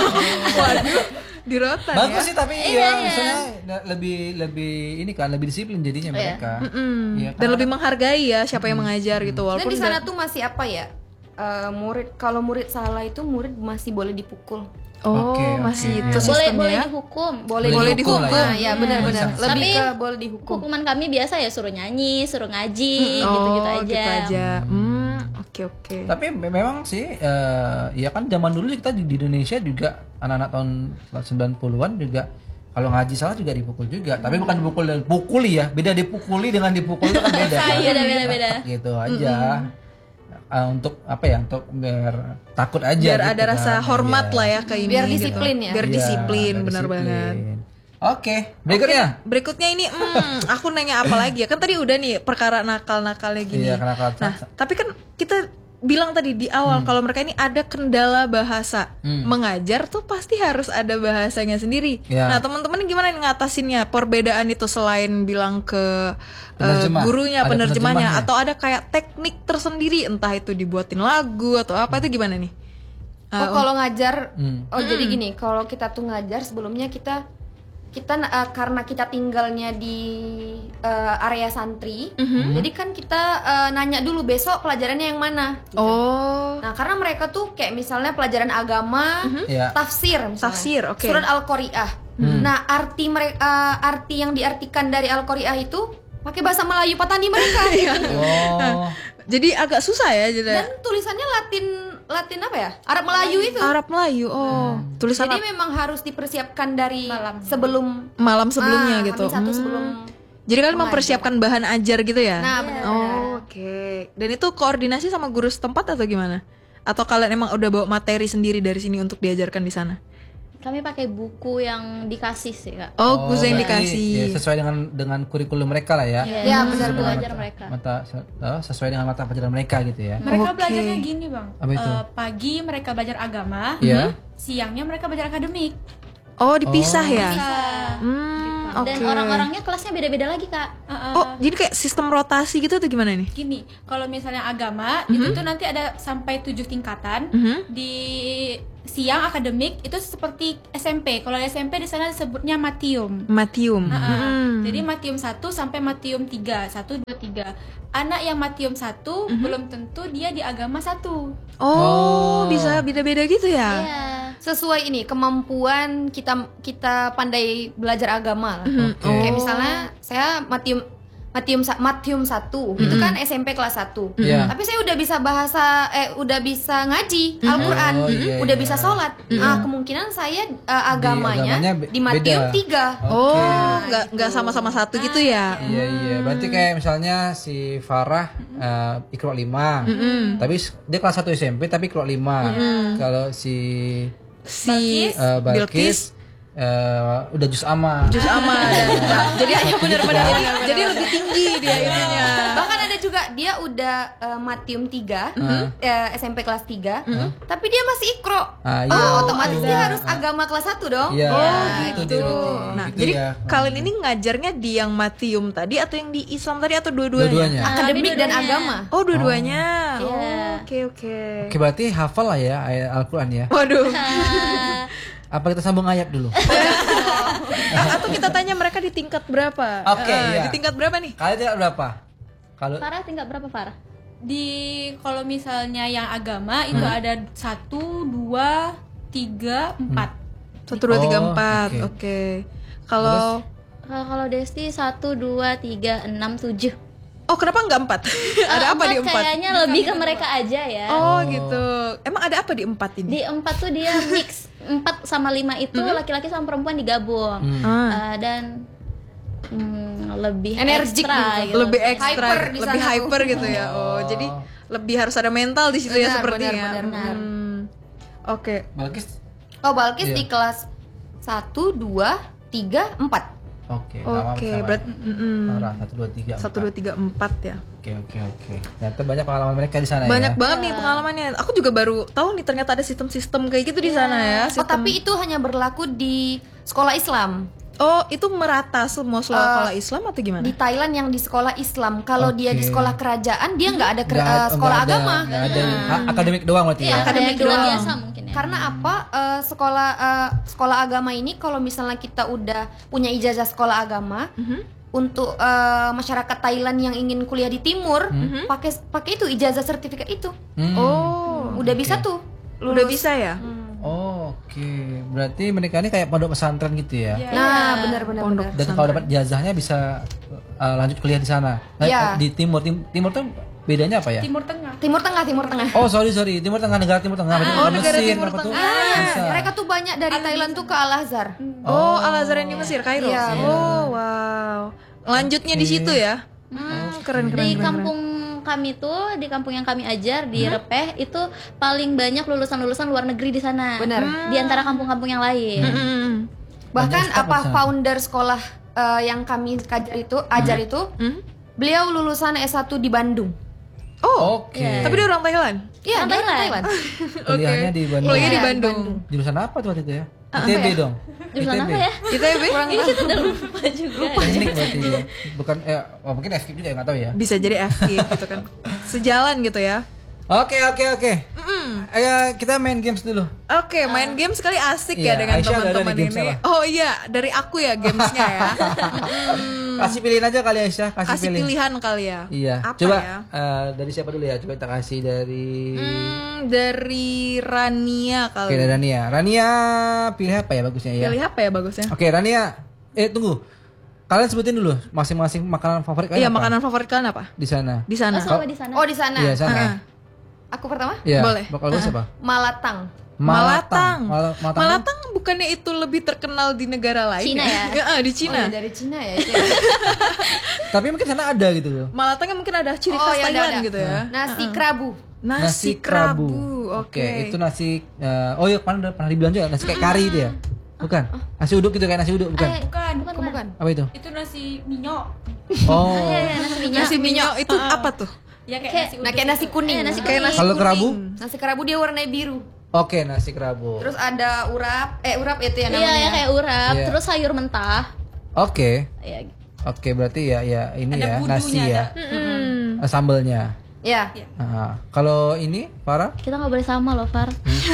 Waduh, di rotan Bagus ya. sih tapi Iya, ya iya. misalnya da- lebih lebih ini kan lebih disiplin jadinya mereka. Mm. Iya, Dan karena- lebih menghargai ya siapa yang mengajar gitu Dan walaupun di sana nggak- tuh masih apa ya? eh, murid kalau murid salah itu murid masih boleh dipukul. Oh, Oke, oke. masih itu Boleh sistemnya boleh ya. dihukum. Boleh, Boleh dihukum. dihukum lah Nah, ya. ya benar-benar. Hmm. Lebih Tapi- ke boleh dihukum. Hukuman kami biasa ya suruh nyanyi, suruh ngaji, Oh, gitu-gitu aja. gitu aja. Hmm, oke. Oke oke. Tapi me- memang sih eh, ya kan zaman dulu kita di, di Indonesia juga anak-anak tahun sembilan puluhan juga kalau ngaji salah juga dipukul juga. Tapi bukan dipukul dan pukuli ya. Beda dipukuli dengan dipukul itu kan beda. kan? Beda, beda, beda. Gitu aja. Eh, untuk apa ya? Untuk biar takut aja. Biar gitu ada kan. rasa hormat Iya. lah ya ke ini. Biar gitu. disiplin ya. Biar Iya, disiplin, ada benar disiplin. banget. Oke, berikutnya. Berikutnya ini, hmm, aku nanya apa lagi ya? Kan tadi udah nih perkara nakal-nakalnya gini. Iya, kenapa? Nah, tapi kan kita bilang tadi di awal kalau mereka ini ada kendala bahasa. Hmm. Mengajar tuh pasti harus ada bahasanya sendiri. Iya. Nah, teman-teman gimana nih ngatasinnya? Perbedaan itu selain bilang ke eh, Penerjemah. gurunya, Ada penerjemahnya, penerjemahnya. atau ada kayak teknik tersendiri, entah itu dibuatin lagu atau apa, itu gimana nih? Oh kalau ngajar, Hmm. oh jadi gini, kalau kita tuh ngajar sebelumnya kita kita uh, karena kita tinggalnya di uh, area santri, jadi kan kita uh, nanya dulu besok pelajarannya yang mana. gitu. Oh, Nah karena mereka tuh kayak misalnya pelajaran agama, Iya. tafsir, misalnya. Tafsir, oke. surat al-Qari'ah. Nah arti mereka, arti yang diartikan dari al-Qari'ah itu pakai bahasa Melayu Patani mereka. Oh. jadi agak susah ya jadi. Dan tulisannya Latin, Latin apa ya? Arab Melayu itu. Arab Melayu, oh, tulisan Jadi memang harus dipersiapkan dari sebelum malam sebelumnya Ah, gitu. Hamin satu Hmm. sebelum. Jadi kalian mempersiapkan bahan ajar gitu ya? Nah, benar. Oh, oke. Dan itu koordinasi sama guru setempat atau gimana? Atau kalian emang udah bawa materi sendiri dari sini untuk diajarkan di sana? Kami pakai buku yang dikasih sih kak. Oh, guru yang berarti dikasih. ya, sesuai dengan dengan kurikulum mereka lah ya. Iya, Ya, sesuai benar, dengan benar. ajar mereka. Mata eh, sesuai dengan mata pelajaran mereka gitu ya. Mereka Oke. belajarnya gini bang. Apa itu? Eh, pagi mereka belajar agama, Iya. siangnya mereka belajar akademik. Oh, dipisah ya? Bisa. Hmm, oke. Dan orang-orangnya kelasnya beda-beda lagi kak. Uh-uh. Oh, jadi kayak sistem rotasi gitu atau gimana nih? Gini, kalau misalnya agama itu tuh nanti ada sampai tujuh tingkatan. Mhm. Di siang akademik itu seperti S M P. Kalau S M P di sana disebutnya matium. Matium. Uh-uh. Hmm. Jadi matium satu sampai matium tiga, satu dua tiga. Anak yang matium satu belum tentu dia di agama satu. Oh, bisa beda-beda gitu ya? Iya. Sesuai ini kemampuan kita kita pandai belajar agama lah. Oke. Kayak misalnya saya matium matium sa- matium satu itu kan S M P kelas satu. Iya. Tapi saya udah bisa bahasa eh udah bisa ngaji Al-Qur'an, Oh, iya, udah iya. bisa sholat. Ah, kemungkinan saya eh, agamanya agamanya di, be- matium beda. tiga. Oh, nggak nggak sama-sama satu gitu ya? Iya iya. Berarti kayak misalnya si Farah uh, Iqra lima. Tapi s- dia kelas satu S M P tapi Iqra lima. Kalau si Si uh, Bilqis Balkis uh, udah juz amma. jus aman. Nah, jadi hanya benar-benar ini. Jadi lebih tinggi dia itunya. Bahkan ada juga dia udah eh, matium tiga, eh, S M P kelas tiga, tapi dia masih ikro. Ah, iya. Ah, otomatis dia harus agama kelas satu dong. Iya, Oh, gitu gitu. dia berarti. Nah, Gitu jadi ya. kalian ini ngajarnya di yang matium tadi atau yang di Islam tadi atau dua-duanya? Dua-duanya. Akademik dan dua-duanya. agama. Oh, dua-duanya. Iya. Oh, oke oke. Oke, berarti hafal lah ya ayat Al-Qur'an ya. Waduh. Apa kita sambung ayat dulu? Atau kita tanya mereka di tingkat berapa? Oke, Eh, iya. Di tingkat berapa nih? Kalian tingkat berapa? Kalau Farah tingkat berapa Farah? Di kalau misalnya yang agama itu ada satu, dua, tiga, empat. Satu dua tiga Oh, empat. oke. Oke. Kalau Kalau kalau Desti satu, dua, tiga, enam, tujuh. oh kenapa nggak empat? Ada apa di empat? Kayaknya lebih ke mereka aja ya. Oh gitu. Emang ada apa di empat ini? Di empat tuh dia mix. Empat sama lima itu laki-laki sama perempuan digabung. Ah. Eh, dan hmm, lebih Energik ekstra gitu. gitu. Lebih ekstra, Hyper di lebih sana tuh. hyper gitu ya. Oh, jadi lebih harus ada mental di situ ya Benar, sepertinya. benar, benar, benar. Hmm. Oke. Balkis. Oh, Balkis Iya. di kelas satu, dua, tiga, empat. Oke, sama- Oke, sama. berarti mm, Farah satu dua tiga. satu dua tiga empat ya. Oke oke oke. Ternyata banyak pengalaman mereka di sana Banyak ya. banget nih pengalamannya. Aku juga baru tahu nih ternyata ada sistem-sistem kayak gitu di sana ya. Oh, Sistem. tapi itu hanya berlaku di sekolah Islam. Oh, itu merata semua sekolah Islam atau gimana? Di Thailand yang di sekolah Islam. Kalau dia di Oke. sekolah kerajaan, dia nggak ada ker- Nggak- eh, sekolah nggak ada- agama. nggak ada A- akademik doang berarti Iya, ya. akademik Akademik doang. biasa mungkin ya. Karena apa? eh, sekolah eh, sekolah agama ini kalau misalnya kita udah punya ijazah sekolah agama, untuk eh, masyarakat Thailand yang ingin kuliah di timur, pakai pakai itu ijazah sertifikat itu. Hmm. Oh, Udah bisa tuh. udah bisa ya? Oh, oke. Berarti mereka ini kayak pondok pesantren gitu ya. Nah, benar-benar. Pondok benar. Dan kalau dapat ijazahnya bisa uh, lanjut kuliah di sana. Nah, Iya. di timur tim- timur tuh Bedanya apa ya? Timur Tengah. Timur Tengah, Timur Tengah. Oh sorry sorry, Timur Tengah, negara Timur Tengah. Berarti Oh, bukan negara Mesir, Timur apa tuh? Tengah. Bisa. Mereka tuh banyak dari Thailand tuh ke Al Azhar. Oh, Al Azhar yang di Mesir, Kairo. Iya. Oh, wow. Lanjutnya di situ ya. Hmm, keren keren. Di keren, kampung kami tuh, di kampung yang kami ajar di Repeh itu paling banyak lulusan-lulusan luar negeri di sana. Benar. Di antara kampung-kampung yang lain. keren. Hmm. Bahkan Banyak apa staff founder sekolah eh, yang kami ajar itu, ajar itu, Hmm? beliau lulusan S satu di Bandung. Oh, Oke. tapi dia orang Thailand. Iya, Orang dia orang Thailand. Thailand. Kuliahnya di Bandung. Kuliahnya di Iya, di Bandung. Jurusan apa tuh waktu itu ya? I T B dong. Jurusan I T B. apa ya? I T B? Ini kita udah lupa juga. Teknik berarti ya. Bukan eh oh, mungkin F K I P juga nggak tahu ya. Bisa jadi F K gitu kan. Sejalan gitu ya. Oke oke oke. Ayo kita main games dulu. Oke, main game sekali asik Iya, ya dengan Aisyah udah ada teman-teman nih games ini. apa? Oh iya, dari aku ya gamesnya ya. Kasih pilihin aja kali Aisyah, kasih, Kasih pilih. pilihan kali ya. Iya. Apa Coba ya? eh, dari siapa dulu ya? Coba kita kasih dari Hmm, dari Rania kali. Oke, dari Rania. Rania pilih apa ya bagusnya ya? Pilih apa ya bagusnya? Oke, Rania. Eh, tunggu. Kalian sebutin dulu masing-masing makanan favorit kalian Iya, apa? makanan favorit kalian apa? Di sana. Di sana. Oh, sama di sana. Oh, di sana. Iya, sana. Ah. Aku pertama? Iya. Boleh. Bakal gue siapa? Malatang. Malatang. Mal- Malatang. Malatang bukannya itu lebih terkenal di negara lain? Cina ya? Ah, di Oh, Cina. iya, dari Cina ya itu. ya. Tapi mungkin sana ada gitu loh. Malatangnya mungkin ada ciri Oh, khas iya, ada, Thailand ada. gitu ya. Nasi kerabu. Nasi, kerabu. Oke. Itu nasi eh, oh iya pernah pernah dibilang juga nasi kayak kari itu ya. Bukan. Nasi uduk gitu kayak nasi uduk, bukan? Eh, Bukan, bukan, Bukan, bukan. Apa itu? Itu nasi minyak. Oh. Iya, iya, nasi minyak. Nasi minyak itu apa tuh? Ya kayak, Kayak- nasi Nah, uduk. kayak nasi kuning. Iya, nasi Kayak kuning. nasi Kalau kerabu? Nasi kerabu dia warna biru. Oke, nasi kerabu. Terus ada urap, eh urap itu ya Iya, namanya. ya kayak urap, Iya. terus sayur mentah. Oke. Ya. Oke, berarti ya ya ini Ada ya budunya, nasi ya. Hmm. Eh, Sambelnya. Ya. Ah, kalau ini Farah? Kita nggak boleh sama loh, Far.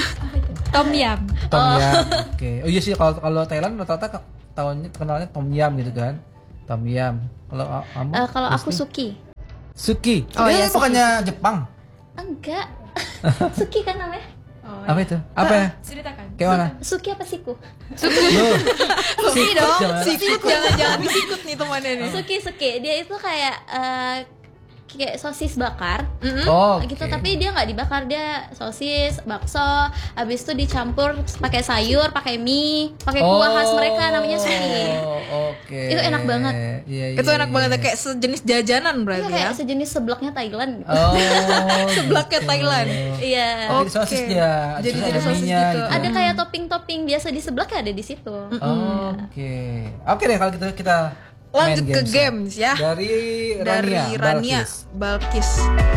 Tom yam. Tom yam. Oke. Oh iya sih kalau kalau Thailand rata-rata ke- tahunnya kenalnya tom yam gitu kan. Tom yam. Kalau a- kamu? Eh, kalau aku Rizky? Suki. Suki. Oh, Oh iya, iya, bukannya Jepang. Enggak. Suki kan namanya? Oh, Apa itu? Apa ya? ceritakan. Kayak mana? Suki apa Siku? Loh. Suki dong. Sikut jangan-jangan disikut nih temannya nih. Suki Suki. Dia itu kayak eh, kayak sosis bakar. Oh. Gitu, tapi dia nggak dibakar, dia sosis, bakso, habis itu dicampur pakai sayur, pakai mie, pakai kuah khas mereka namanya Suki. Oh, oke. Itu enak banget. Iya, iya, Itu enak iya. banget ya, kayak sejenis jajanan Iya, berarti ya. kayak sejenis seblaknya Thailand gitu. Oh. Seblaknya gitu. Thailand. Iya. Oh, jadi sosis Oke. dia. Jadi Terus jadi ada sosis mie-nya gitu. Ada kayak topping-topping biasa di seblaknya ada di situ. Oke. Oke deh kalau gitu kita Lanjut main ke games games ya. Dari Dari Rania, Rania Balkis. Balkis.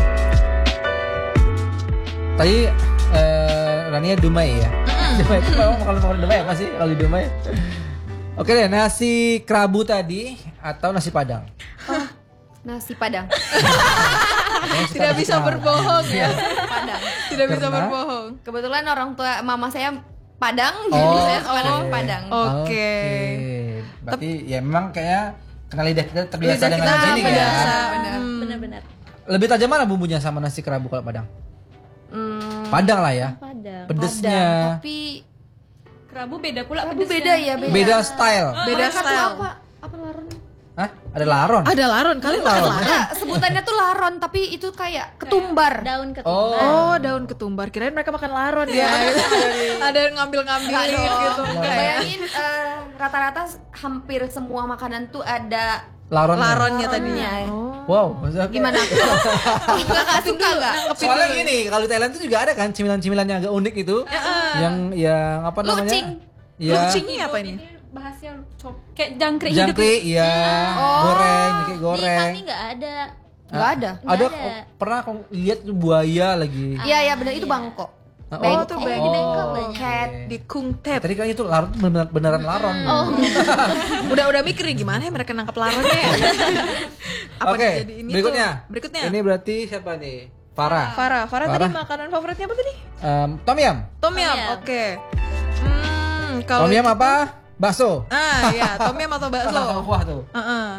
Tadi eh, Rania Dumai ya. Dumai itu memang makanan favorit Dumai apa sih kalau di Dumai? Oke deh, nasi kerabu tadi atau nasi padang? Nasi padang. Kayaknya suka Tidak nasi bisa padang. berbohong ya. Padang. Tidak bisa Karena? berbohong. Kebetulan orang tua mama saya Padang, Oh, jadi saya suka oke. nasi padang. Oke. Berarti ya memang kayaknya kenal lidah kita terbiasa Lidah dengan kita nasi ini kan. terbiasa. Benar. Benar-benar. Lebih tajam mana bumbunya sama nasi kerabu kalau padang? Hmm, Padang lah ya. Padang. Pedesnya. tapi Kerabu beda pula kerabu pedesnya. beda ya, beda. Beda style. Beda Mereka tuh style. apa? Apa laron? Hah? Ada laron? Ada laron, kalian makan laron? Enggak, sebutannya tuh laron, tapi itu kayak ketumbar. Daun ketumbar. Oh. Oh, daun ketumbar. Kirain mereka makan laron ya. Ada yang ngambil-ngambilin Enggak dong. gitu. Enggak ya. Bayangin eh, rata-rata hampir semua makanan tuh ada Laron. Laronnya laronnya. tadinya. Wow, maksudnya Gimana? Enggak suka enggak? soalnya gini, kalau di Thailand itu juga ada kan cemilan-cemilan yang agak unik itu. Yang yang apa namanya? Lucing. Ya. Lucingnya apa ini? Bahasnya cop kayak jangkrik hidup. Jangkrik, iya. Goreng, kayak Di goreng. kami nggak ada. Enggak ada. Nggak Ada, ada. oh, pernah aku lihat tuh buaya lagi. Iya, iya benar itu bangkok. Nah, Oh, tuh Eh, banyak. di Bangkok banyak. Cat. Di Kungtet. Tadi kan itu laron beneran, beneran laron. Oh, Udah udah mikir nih, gimana ya mereka nangkap laronnya ya? Apa Oke, jadi ini berikutnya. tuh? Berikutnya. Ini berarti siapa nih? Farah. Farah. Farah tadi Farah. makanan favoritnya apa tadi? Em, tom yam. Tom yam. yam. Oke. Hmm, kalau Tom yam apa? Bakso. Ah, ya, tom yam atau bakso? Sama kuah tuh. Heeh.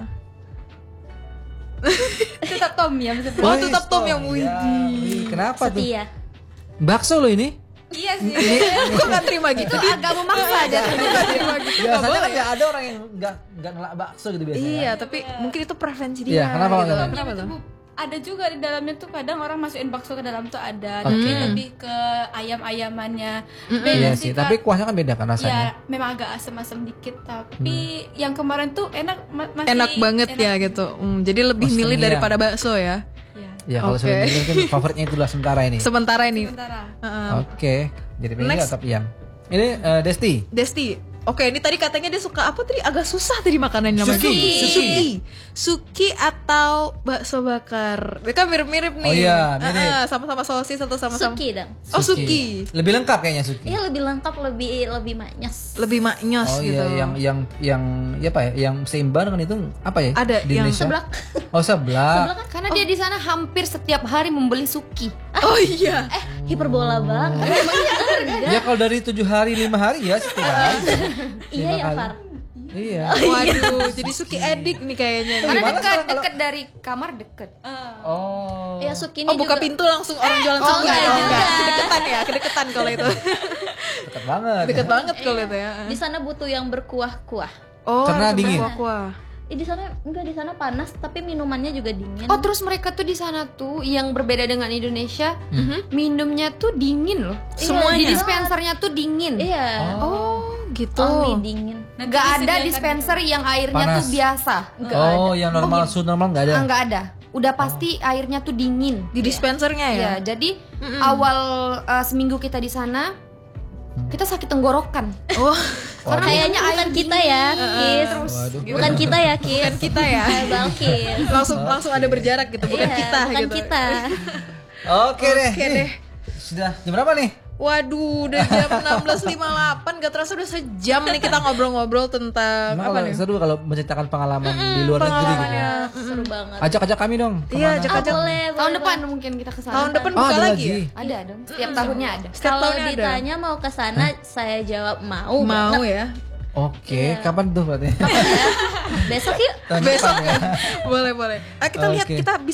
Tetap tom yam seperti. Oh, Wih, tetap tom yam. yam. Widih. Wih, kenapa tuh? setia. Bakso loh ini. Iya sih. Gue gak terima gitu. Itu agak memaksa aja. Gue gak terima gitu. Gak Biasanya boleh kan ya? nggak ada orang yang nggak nggak ngelak bakso gitu biasanya. Iya, tapi mungkin itu preferensi dia. Iya, kenapa, gitu. kenapa? Kenapa tuh? ada juga di dalamnya tuh kadang orang masukin bakso ke dalam tuh ada, Oke. tapi lebih ke ayam-ayamannya. Beda Iya sih sih, Kak. tapi kuahnya kan beda kan Ya, rasanya. memang agak asam-asam dikit, tapi yang kemarin tuh enak, ma- masih Enak banget enak. ya gitu. Hmm, jadi lebih Oh, milih setengah. daripada bakso ya. Ya. Ya kalau Oke. sebenarnya mungkin favoritnya itulah sementara ini. Sementara ini. Sementara. Heeh. Oke, jadi pilih Next. atau yang ini eh, Desti. Desti. Oke, ini tadi katanya dia suka apa tadi? Agak susah tadi makanannya namanya. Suki. Suki. Suki atau bakso bakar. Mereka mirip-mirip nih. Oh iya, mirip. Ah, ah, sama-sama sosis atau sama-sama. Suki dong. Oh, Suki. Lebih lengkap kayaknya Suki. Iya lebih lengkap, lebih lebih maknyes. Lebih maknyos Oh gitu. iya, yang yang yang ya apa ya? Yang seimbang dengan itu apa ya? Ada di yang Indonesia? Seblak. Oh seblak. Karena dia di sana hampir setiap hari membeli suki. Oh iya. Eh, hiperbola banget. Emangnya harga? Ya kalau dari tujuh hari lima hari ya setiap hari. Iya ya, kali. Far. Iya. Waduh, jadi Suki edik nih kayaknya. nih. Karena Gimana dekat, sekarang kalau- dekat dari kamar deket. Oh. Ya Suki ini Oh, buka juga pintu langsung orang jualan oh, Suki. enggak Oh, juga. Kedeketan ya, kedeketan kalau itu. Dekat banget. Deket banget kalau itu ya. di sana butuh yang berkuah-kuah. Oh, Karena ada dingin. kuah-kuah. Eh, di sana enggak, di sana panas tapi minumannya juga dingin. Oh terus mereka tuh di sana tuh yang berbeda dengan Indonesia, minumnya tuh dingin loh. Semuanya? Di dispensernya tuh dingin. Iya. Oh, gitu. Only dingin. Nanti Gak ada disediakan dispenser yang airnya Panas. tuh biasa. Oh, yang normal, su normal nggak ada. Ah, nggak ada. Udah pasti airnya tuh dingin. Di dispensernya ya? Iya, jadi awal uh, seminggu kita di sana kita sakit tenggorokan. Oh, Karena Kayaknya air bukan kita ya, Kis. Waduh. Bukan kita ya, Kis. bukan kita ya. Balkis. langsung langsung ada berjarak gitu, bukan Iya, kita bukan gitu. kita. Oke deh. Oke Nih, deh. Sudah jam berapa nih? Waduh, udah jam enam belas lima puluh delapan, gak terasa udah sejam nih kita ngobrol-ngobrol tentang Emang apa kalau nih? seru kalau menceritakan pengalaman di luar negeri gitu. Pengalamannya. Seru banget. Ajak-ajak kami dong. Iya, kemana? ajak-ajak. Ah, boleh, tahun boleh, depan boleh. mungkin kita ke sana. Tahun depan Oh, buka ada lagi lagi. ya? Ada dong. Setiap tahunnya ada. Setiap Kalau tahunnya ada. ditanya mau ke sana, saya jawab mau. Mau banget. ya? Oke, kapan tuh berarti? Besok yuk. Tahun Besok depan ya. boleh boleh. Ah, kita lihat Oke. kita bisa